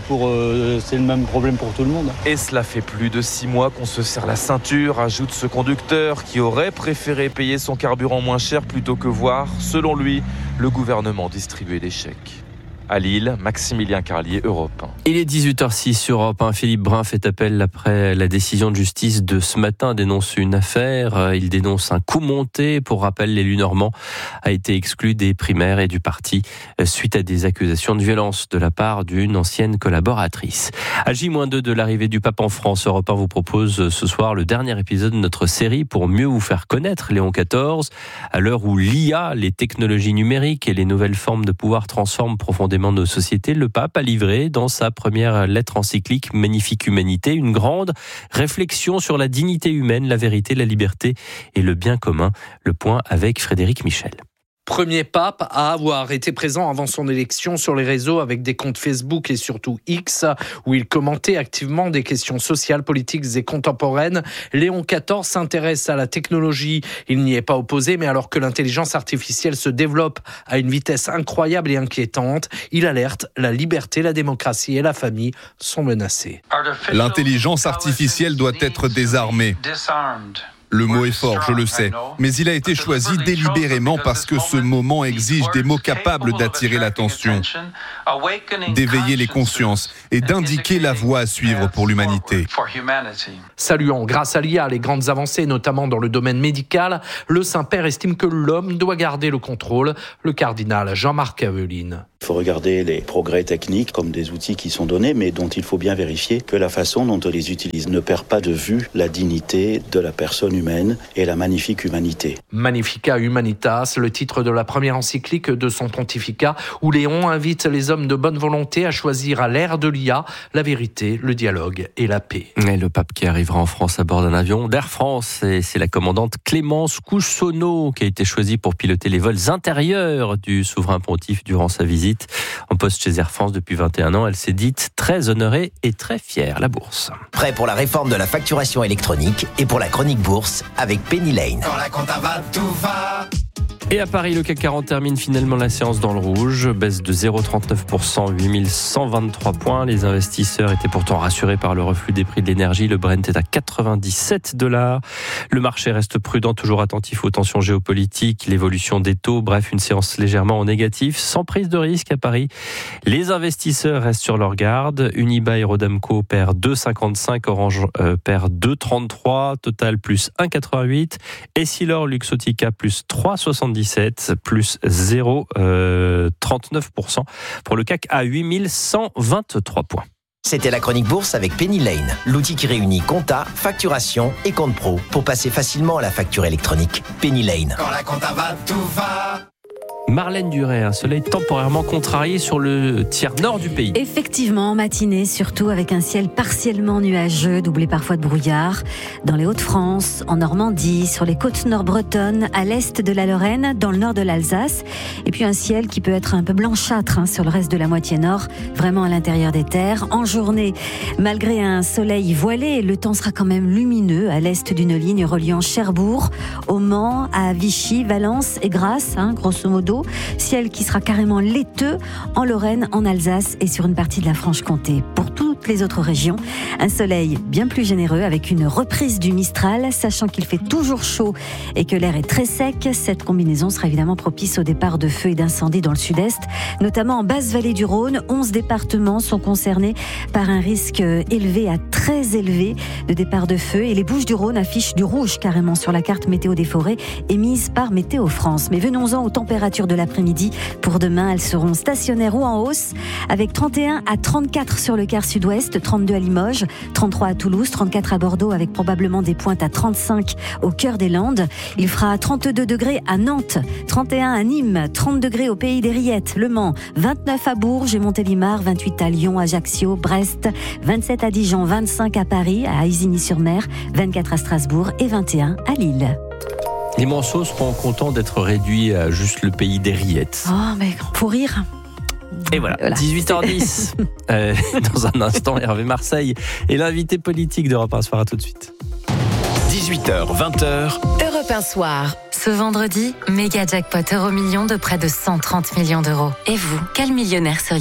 le même problème pour tout le monde. Et cela fait plus de 6 mois qu'on se serre la ceinture, ajoute ce conducteur qui aurait préféré payer son carburant moins cher plutôt que voir, selon lui, le gouvernement distribuer des chèques. À Lille, Maximilien Carlier, Europe 1. Il est 18h06 sur Europe 1. Philippe Brun fait appel après la décision de justice de ce matin, dénonce une affaire. Il dénonce un coup monté. Pour rappel, l'élu normand a été exclu des primaires et du parti suite à des accusations de violence de la part d'une ancienne collaboratrice. À J-2 de l'arrivée du pape en France, Europe 1 vous propose ce soir le dernier épisode de notre série pour mieux vous faire connaître Léon XIV. À l'heure où l'IA, les technologies numériques et les nouvelles formes de pouvoir transforment profondément nos sociétés, le pape a livré dans sa première lettre encyclique Magnifique Humanité une grande réflexion sur la dignité humaine, la vérité, la liberté et le bien commun. Le point avec Frédéric Michel. Premier pape à avoir été présent avant son élection sur les réseaux avec des comptes Facebook et surtout X, où il commentait activement des questions sociales, politiques et contemporaines. Léon XIV s'intéresse à la technologie. Il n'y est pas opposé, mais alors que l'intelligence artificielle se développe à une vitesse incroyable et inquiétante, il alerte, la liberté, la démocratie et la famille sont menacées. L'intelligence artificielle doit être désarmée. Le mot est fort, je le sais, mais il a été choisi délibérément parce que ce moment exige des mots capables d'attirer l'attention, d'éveiller les consciences et d'indiquer la voie à suivre pour l'humanité. Saluant grâce à l'IA les grandes avancées, notamment dans le domaine médical, le Saint-Père estime que l'homme doit garder le contrôle. Le cardinal Jean-Marc Aveline. Il faut regarder les progrès techniques comme des outils qui sont donnés, mais dont il faut bien vérifier que la façon dont on les utilise ne perd pas de vue la dignité de la personne humaine et la magnifique humanité. Magnifica Humanitas, le titre de la première encyclique de son pontificat, où Léon invite les hommes de bonne volonté à choisir à l'ère de l'IA la vérité, le dialogue et la paix. Et le pape qui arrivera en France à bord d'un avion d'Air France, et c'est la commandante Clémence Couchonneau qui a été choisie pour piloter les vols intérieurs du souverain pontife durant sa visite. En poste chez Air France depuis 21 ans, elle s'est dite très honorée et très fière. La bourse. Prêt pour la réforme de la facturation électronique et pour la chronique bourse avec Penny Lane. Quand la compta va, tout va. Et à Paris, le CAC 40 termine finalement la séance dans le rouge, baisse de 0,39%, 8123 points. Les investisseurs étaient pourtant rassurés par le reflux des prix de l'énergie. Le Brent est à $97. Le marché reste prudent, toujours attentif aux tensions géopolitiques, l'évolution des taux. Bref, une séance légèrement en négatif, sans prise de risque à Paris. Les investisseurs restent sur leur garde. Unibail et Rodamco perd 2,55, Orange perd 2,33, Total plus 1,88, Essilor Luxottica plus 3,77, plus 0,39% pour le CAC à 8123 points. C'était la chronique bourse avec Penny Lane, l'outil qui réunit compta, facturation et compte pro pour passer facilement à la facture électronique. Penny Lane. Quand la compta va, tout va. Marlène Duret, un soleil temporairement contrarié sur le tiers nord du pays. Effectivement, matinée, surtout avec un ciel partiellement nuageux, doublé parfois de brouillard. Dans les Hauts-de-France, en Normandie, sur les côtes nord-bretonnes, à l'est de la Lorraine, dans le nord de l'Alsace. Et puis un ciel qui peut être un peu blanchâtre sur le reste de la moitié nord, vraiment à l'intérieur des terres. En journée, malgré un soleil voilé, le temps sera quand même lumineux à l'est d'une ligne reliant Cherbourg, au Mans, à Vichy, Valence et Grasse, grosso modo. Ciel qui sera carrément laiteux en Lorraine, en Alsace et sur une partie de la Franche-Comté. Pour toutes les autres régions, un soleil bien plus généreux avec une reprise du Mistral, sachant qu'il fait toujours chaud et que l'air est très sec. Cette combinaison sera évidemment propice au départ de feux et d'incendies dans le sud-est, notamment en basse vallée du Rhône. 11 départements sont concernés par un risque élevé à très élevé de départ de feu et les Bouches-du-Rhône affichent du rouge carrément sur la carte météo des forêts émise par Météo France. Mais venons-en aux températures de l'après-midi. Pour demain, elles seront stationnaires ou en hausse, avec 31 à 34 sur le quart sud-ouest, 32 à Limoges, 33 à Toulouse, 34 à Bordeaux, avec probablement des pointes à 35 au cœur des Landes. Il fera 32 degrés à Nantes, 31 à Nîmes, 30 degrés au Pays des Rillettes, Le Mans, 29 à Bourges et Montélimar, 28 à Lyon, Ajaccio, Brest, 27 à Dijon, 25 à Paris, à Isigny-sur-Mer, 24 à Strasbourg et 21 à Lille. Les Manceaux seront contents d'être réduits à juste le Pays des Rillettes. Oh, mais faut rire. Et voilà. 18h10. Dans un instant, Hervé Marseille est l'invité politique d'Europe 1 Soir. À tout de suite. 18h, 20h. Europe 1 Soir. Ce vendredi, méga jackpot Euro-Million de près de 130 millions d'euros. Et vous, quel millionnaire seriez-vous ?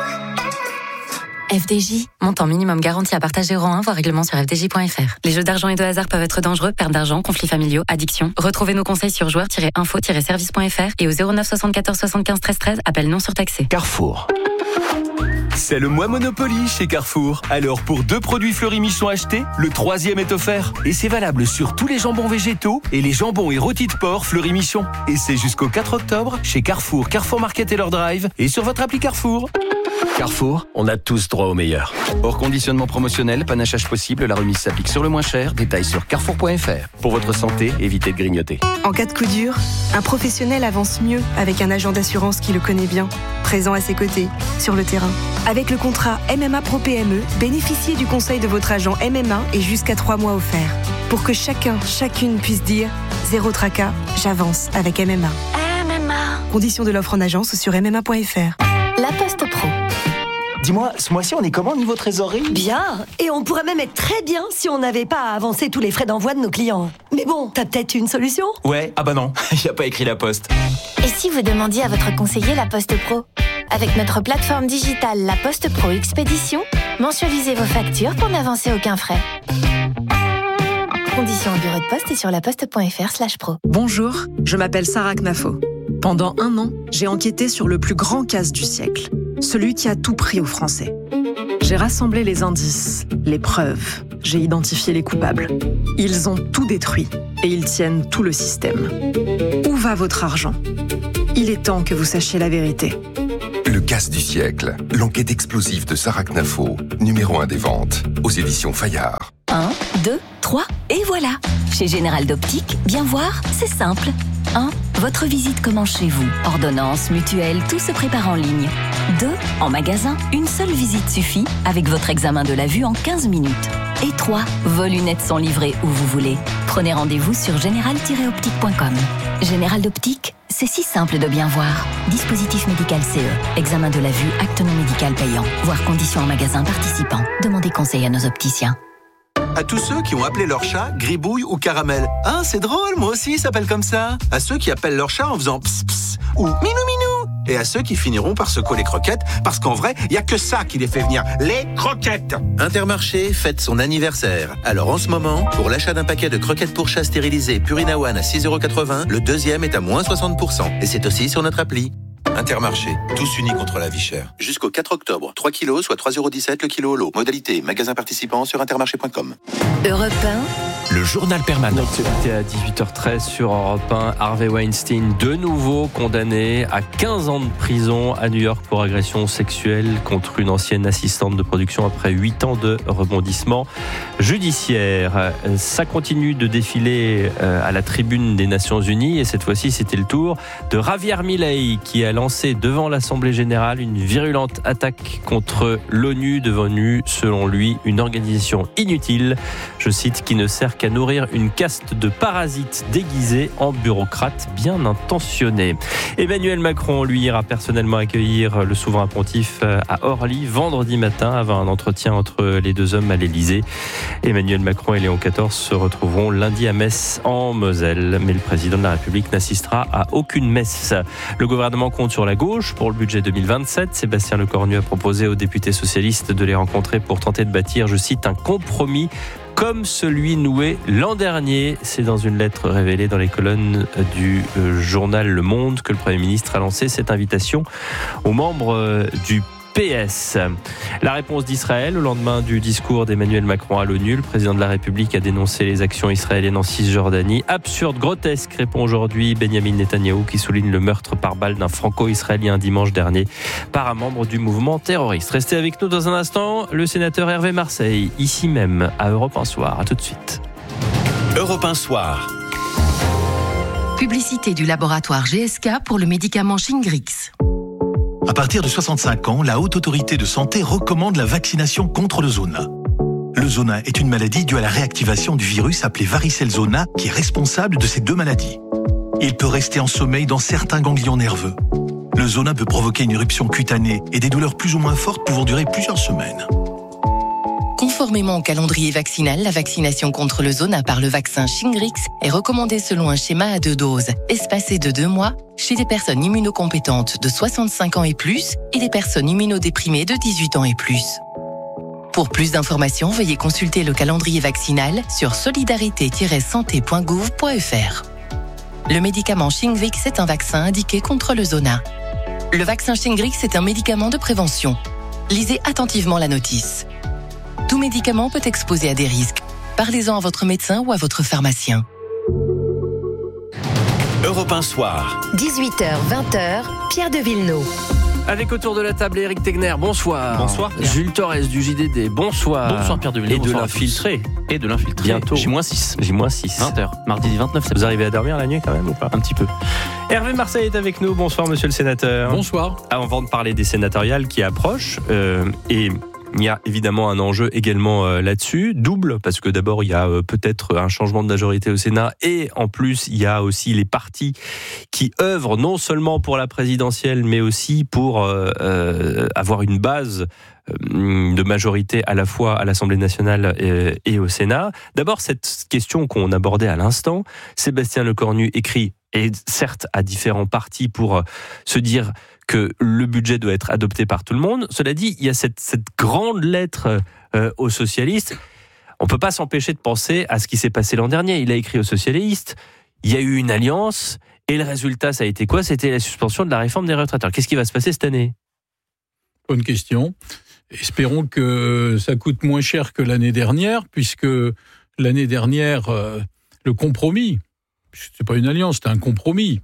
FDJ, montant minimum garanti à partager euro 1, voire règlement sur fdj.fr. Les jeux d'argent et de hasard peuvent être dangereux, perte d'argent, conflits familiaux, addiction. Retrouvez nos conseils sur joueurs-info-service.fr et au 09 74 75 13 13, appel non surtaxé. Carrefour. C'est le mois Monopoly chez Carrefour. Alors pour 2 produits Fleury-Michon achetés, le 3e est offert. Et c'est valable sur tous les jambons végétaux et les jambons et rôtis de porc Fleury-Michon. Et c'est jusqu'au 4 octobre chez Carrefour, Carrefour Market et leur drive et sur votre appli Carrefour. Carrefour, on a tous droit au meilleur. Hors conditionnement promotionnel, panachage possible, la remise s'applique sur le moins cher. Détails sur carrefour.fr. Pour votre santé, évitez de grignoter. En cas de coup dur, un professionnel avance mieux avec un agent d'assurance qui le connaît bien, présent à ses côtés, sur le terrain. Avec le contrat MMA Pro PME, bénéficiez du conseil de votre agent MMA et jusqu'à 3 mois offerts. Pour que chacune puisse dire « Zéro tracas, j'avance avec MMA ». Conditions de l'offre en agence sur MMA.fr. La Poste Pro. Dis-moi, ce mois-ci, on est comment niveau trésorerie ? Bien, et on pourrait même être très bien si on n'avait pas à avancer tous les frais d'envoi de nos clients. Mais bon, t'as peut-être une solution ? Ouais, ah bah non, il n'y a pas écrit La Poste. Et si vous demandiez à votre conseiller La Poste Pro ? Avec notre plateforme digitale La Poste Pro Expédition, mensualisez vos factures pour n'avancer aucun frais. Conditions au bureau de poste et sur laposte.fr/pro. Bonjour, je m'appelle Sarah Knafo. Pendant 1 an, j'ai enquêté sur le plus grand casse du siècle, celui qui a tout pris aux Français. J'ai rassemblé les indices, les preuves, j'ai identifié les coupables. Ils ont tout détruit et ils tiennent tout le système. Où va votre argent ? Il est temps que vous sachiez la vérité. Le casse du siècle, l'enquête explosive de Sarah Knafo, numéro 1 des ventes, aux éditions Fayard. 1, 2, 3, et voilà. Chez Général d'Optique, bien voir, c'est simple. 1. Votre visite commence chez vous. Ordonnance, mutuelle, tout se prépare en ligne. 2. En magasin, une seule visite suffit avec votre examen de la vue en 15 minutes. Et 3. Vos lunettes sont livrées où vous voulez. Prenez rendez-vous sur général-optique.com. Général d'Optique, c'est si simple de bien voir. Dispositif médical CE. Examen de la vue, acte non médical payant. Voir conditions en magasin participant. Demandez conseil à nos opticiens. À tous ceux qui ont appelé leur chat Gribouille ou Caramel. Hein, c'est drôle, moi aussi, il s'appelle comme ça. À ceux qui appellent leur chat en faisant pss pss ou minou minou. Et à ceux qui finiront par secouer les croquettes, parce qu'en vrai, il n'y a que ça qui les fait venir, les croquettes. Intermarché fête son anniversaire. Alors en ce moment, pour l'achat d'un paquet de croquettes pour chat stérilisées Purina One à 6,80 €, le deuxième est à moins 60%. Et c'est aussi sur notre appli. Intermarché, tous unis contre la vie chère. Jusqu'au 4 octobre, 3 kilos, soit 3,17€ le kilo au lot. Modalité, magasin participant sur intermarché.com. Europe 1, le journal permanent. C'était à 18h13 sur Europe 1. Harvey Weinstein, de nouveau condamné à 15 ans de prison à New York pour agression sexuelle contre une ancienne assistante de production après 8 ans de rebondissement judiciaire. Ça continue de défiler à la tribune des Nations Unies et cette fois-ci c'était le tour de Javier Milei qui a lancé devant l'Assemblée Générale une virulente attaque contre l'ONU, devenue selon lui une organisation inutile, je cite, qui ne sert qu'à nourrir une caste de parasites déguisés en bureaucrates bien intentionnés. Emmanuel Macron, lui, ira personnellement accueillir le souverain pontife à Orly vendredi matin avant un entretien entre les deux hommes à l'Élysée. Emmanuel Macron et Léon XIV se retrouveront lundi à Metz en Moselle, mais le président de la République n'assistera à aucune messe. Le gouvernement compte sur la gauche pour le budget 2027. Sébastien Lecornu a proposé aux députés socialistes de les rencontrer pour tenter de bâtir, je cite, un compromis comme celui noué l'an dernier. C'est dans une lettre révélée dans les colonnes du journal Le Monde que le Premier ministre a lancé cette invitation aux membres du PS. La réponse d'Israël au lendemain du discours d'Emmanuel Macron à l'ONU. Le président de la République a dénoncé les actions israéliennes en Cisjordanie. Absurde, grotesque, répond aujourd'hui Benjamin Netanyahou qui souligne le meurtre par balle d'un franco-israélien dimanche dernier par un membre du mouvement terroriste. Restez avec nous dans un instant. Le sénateur Hervé Marseille, ici même à Europe 1 Soir. À tout de suite. Europe 1 Soir. Publicité du laboratoire GSK pour le médicament Shingrix. À partir de 65 ans, la Haute Autorité de Santé recommande la vaccination contre le zona. Le zona est une maladie due à la réactivation du virus appelé varicelle zona qui est responsable de ces deux maladies. Il peut rester en sommeil dans certains ganglions nerveux. Le zona peut provoquer une éruption cutanée et des douleurs plus ou moins fortes pouvant durer plusieurs semaines. Conformément au calendrier vaccinal, la vaccination contre le zona par le vaccin Shingrix est recommandée selon un schéma à 2 doses, espacé de 2 mois, chez des personnes immunocompétentes de 65 ans et plus et des personnes immunodéprimées de 18 ans et plus. Pour plus d'informations, veuillez consulter le calendrier vaccinal sur solidarité-santé.gouv.fr. Le médicament Shingrix est un vaccin indiqué contre le zona. Le vaccin Shingrix est un médicament de prévention. Lisez attentivement la notice. Tout médicament peut exposer à des risques. Parlez-en à votre médecin ou à votre pharmacien. Europe 1 Soir. 18h, 20h, Pierre de Villeneuve. Avec autour de la table Éric Tegner, bonsoir. Bonsoir. Jules Torres du JDD, bonsoir. Bonsoir Pierre de Villeneuve. Et de l'infiltré. Et de l'infiltré. Bientôt. J-6. 20h. Mardi 29 septembre. Vous arrivez à dormir la nuit quand même ou pas? Un petit peu. Hervé Marseille est avec nous. Bonsoir monsieur le sénateur. Bonsoir. Avant de parler des sénatoriales qui approchent, et il y a évidemment un enjeu également là-dessus, double, parce que d'abord il y a peut-être un changement de majorité au Sénat et en plus il y a aussi les partis qui œuvrent non seulement pour la présidentielle mais aussi pour avoir une base de majorité à la fois à l'Assemblée nationale et au Sénat. D'abord cette question qu'on abordait à l'instant, Sébastien Lecornu écrit, et certes à différents partis pour se dire que le budget doit être adopté par tout le monde. Cela dit, il y a cette grande lettre aux socialistes. On ne peut pas s'empêcher de penser à ce qui s'est passé l'an dernier. Il a écrit aux socialistes, il y a eu une alliance, et le résultat, ça a été quoi? C'était la suspension de la réforme des retraites. Alors, qu'est-ce qui va se passer cette année? Bonne question. Espérons que ça coûte moins cher que l'année dernière, puisque l'année dernière, le compromis, c'est pas une alliance, c'était un compromis,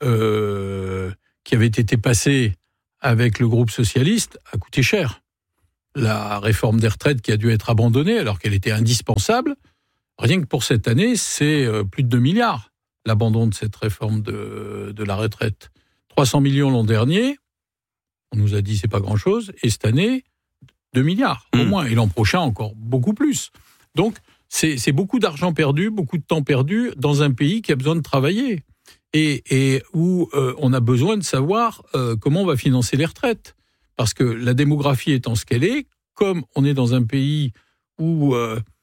qui avait été passé avec le groupe socialiste a coûté cher. La réforme des retraites qui a dû être abandonnée alors qu'elle était indispensable, rien que pour cette année, c'est plus de 2 milliards, l'abandon de cette réforme de la retraite. 300 millions l'an dernier, on nous a dit c'est pas grand-chose, et cette année, 2 milliards au moins, et l'an prochain encore beaucoup plus. Donc, c'est beaucoup d'argent perdu, beaucoup de temps perdu dans un pays qui a besoin de travailler. Et où on a besoin de savoir comment on va financer les retraites. Parce que la démographie étant ce qu'elle est, comme on est dans un pays où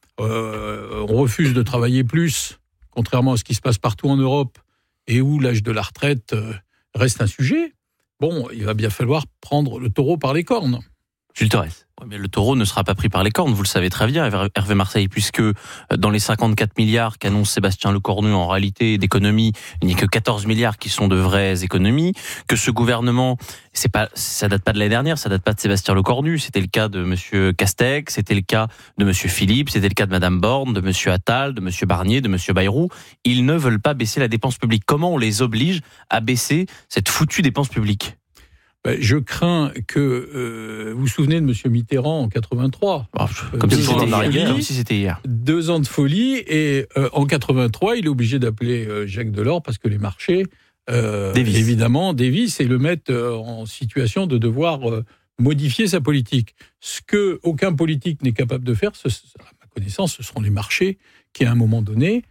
on refuse de travailler plus, contrairement à ce qui se passe partout en Europe, et où l'âge de la retraite reste un sujet, bon, il va bien falloir prendre le taureau par les cornes. Jules Torres. Mais le taureau ne sera pas pris par les cornes, vous le savez très bien, Hervé Marseille, puisque dans les 54 milliards qu'annonce Sébastien Lecornu en réalité d'économies, il n'y a que 14 milliards qui sont de vraies économies, que ce gouvernement, ça date pas de l'année dernière, ça date pas de Sébastien Lecornu, c'était le cas de monsieur Castex, c'était le cas de monsieur Philippe, c'était le cas de madame Borne, de monsieur Attal, de monsieur Barnier, de monsieur Bayrou. Ils ne veulent pas baisser la dépense publique. Comment on les oblige à baisser cette foutue dépense publique ? Je crains que vous vous souvenez de M. Mitterrand en 83. Comme si c'était hier. 2 ans de folie et en 83, il est obligé d'appeler Jacques Delors parce que les marchés, évidemment, dévissent et le mettent en situation de devoir modifier sa politique. Ce que aucun politique n'est capable de faire, à ma connaissance, ce seront les marchés qui, à un moment donné,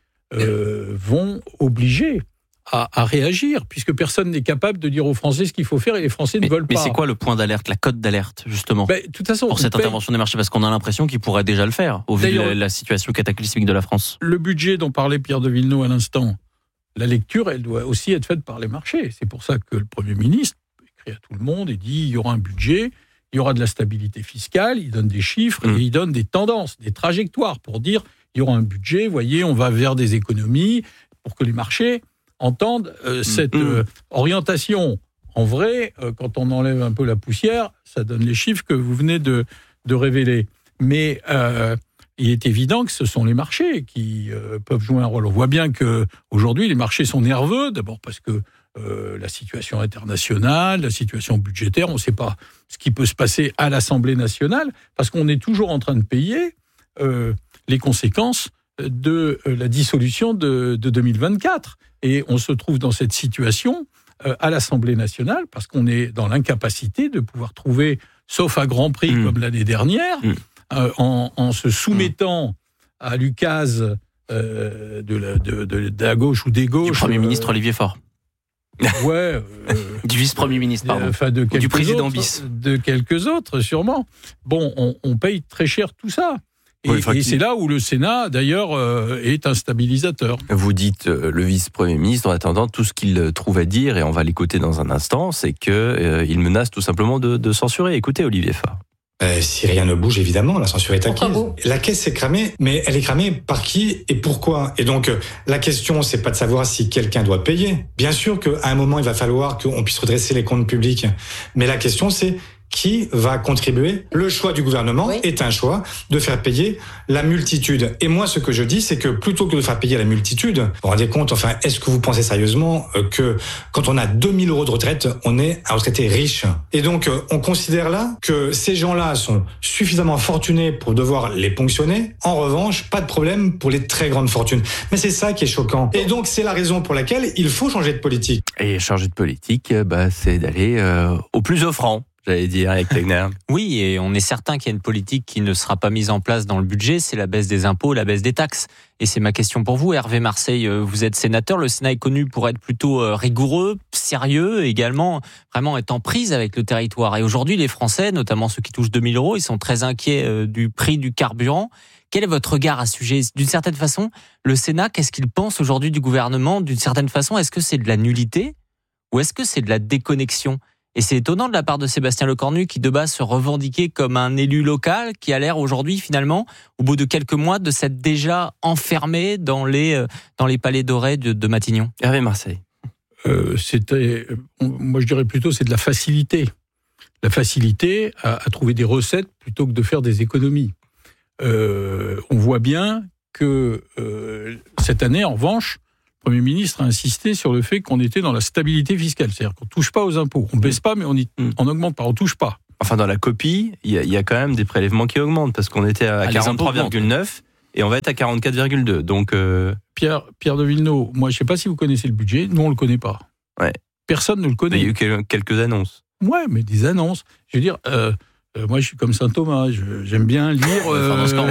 vont obliger à réagir, puisque personne n'est capable de dire aux Français ce qu'il faut faire et les Français ne veulent pas. Mais c'est quoi le point d'alerte, la cote d'alerte, justement, de toute façon, pour cette intervention des marchés? Parce qu'on a l'impression qu'ils pourraient déjà le faire, au vu de la situation cataclysmique de la France. Le budget dont parlait Pierre de Villeneuve à l'instant, la lecture, elle doit aussi être faite par les marchés. C'est pour ça que le Premier ministre écrit à tout le monde et dit il y aura un budget, il y aura de la stabilité fiscale, il donne des chiffres et il donne des tendances, des trajectoires pour dire il y aura un budget, voyez, on va vers des économies, pour que les marchés entendent cette orientation. En vrai, quand on enlève un peu la poussière, ça donne les chiffres que vous venez de révéler. Mais il est évident que ce sont les marchés qui peuvent jouer un rôle. On voit bien qu'aujourd'hui, les marchés sont nerveux, d'abord parce que la situation internationale, la situation budgétaire, on ne sait pas ce qui peut se passer à l'Assemblée nationale, parce qu'on est toujours en train de payer les conséquences de la dissolution de 2024. Et on se trouve dans cette situation à l'Assemblée nationale parce qu'on est dans l'incapacité de pouvoir trouver, sauf à grand prix comme l'année dernière, en se soumettant à l'ukase de la gauche ou des gauches. Du Premier ministre Olivier Faure. Ouais. Du vice-premier ministre, pardon. Ou du président bis. De quelques autres, sûrement. Bon, on paye très cher tout ça. Et c'est là où le Sénat, d'ailleurs, est un stabilisateur. Vous dites le vice-premier ministre, en attendant, tout ce qu'il trouve à dire, et on va l'écouter dans un instant, c'est qu'il menace tout simplement de censurer. Écoutez Olivier Faure. Si rien ne bouge, évidemment, la censure est acquise. La caisse est cramée, mais elle est cramée par qui et pourquoi? Et donc, la question, c'est pas de savoir si quelqu'un doit payer. Bien sûr qu'à un moment, il va falloir qu'on puisse redresser les comptes publics. Mais la question, c'est qui va contribuer? Le choix du gouvernement est un choix de faire payer la multitude. Et moi, ce que je dis, c'est que plutôt que de faire payer la multitude, vous vous rendez compte, enfin, est-ce que vous pensez sérieusement que quand on a 2000 € de retraite, on est un retraité riche? Et donc, on considère là que ces gens-là sont suffisamment fortunés pour devoir les ponctionner. En revanche, pas de problème pour les très grandes fortunes. Mais c'est ça qui est choquant. Et donc, c'est la raison pour laquelle il faut changer de politique. Et changer de politique, c'est d'aller au plus offrant. J'allais dire, avec Tegner. Oui, et on est certain qu'il y a une politique qui ne sera pas mise en place dans le budget, c'est la baisse des impôts, la baisse des taxes. Et c'est ma question pour vous, Hervé Marseille, vous êtes sénateur, le Sénat est connu pour être plutôt rigoureux, sérieux, également vraiment être en prise avec le territoire. Et aujourd'hui, les Français, notamment ceux qui touchent 2000 €, ils sont très inquiets du prix du carburant. Quel est votre regard à ce sujet? D'une certaine façon, le Sénat, qu'est-ce qu'il pense aujourd'hui du gouvernement? D'une certaine façon, est-ce que c'est de la nullité ou est-ce que c'est de la déconnexion? Et c'est étonnant de la part de Sébastien Lecornu qui de base se revendiquait comme un élu local qui a l'air aujourd'hui finalement, au bout de quelques mois, de s'être déjà enfermé dans les palais dorés de Matignon. Hervé Marseille. Moi je dirais plutôt c'est de la facilité. La facilité à trouver des recettes plutôt que de faire des économies. On voit bien que cette année, en revanche, le Premier ministre a insisté sur le fait qu'on était dans la stabilité fiscale. C'est-à-dire qu'on ne touche pas aux impôts. On ne baisse pas, mais on n'augmente pas. On ne touche pas. Enfin, dans la copie, il y a quand même des prélèvements qui augmentent, parce qu'on était à 43,9 et on va être à 44,2. Donc, Pierre de Villeneuve, moi, je ne sais pas si vous connaissez le budget. Nous, on ne le connaît pas. Ouais. Personne ne le connaît. Il y a eu quelques annonces. Ouais, mais des annonces. Je veux dire, moi, je suis comme Saint Thomas. J'aime bien lire.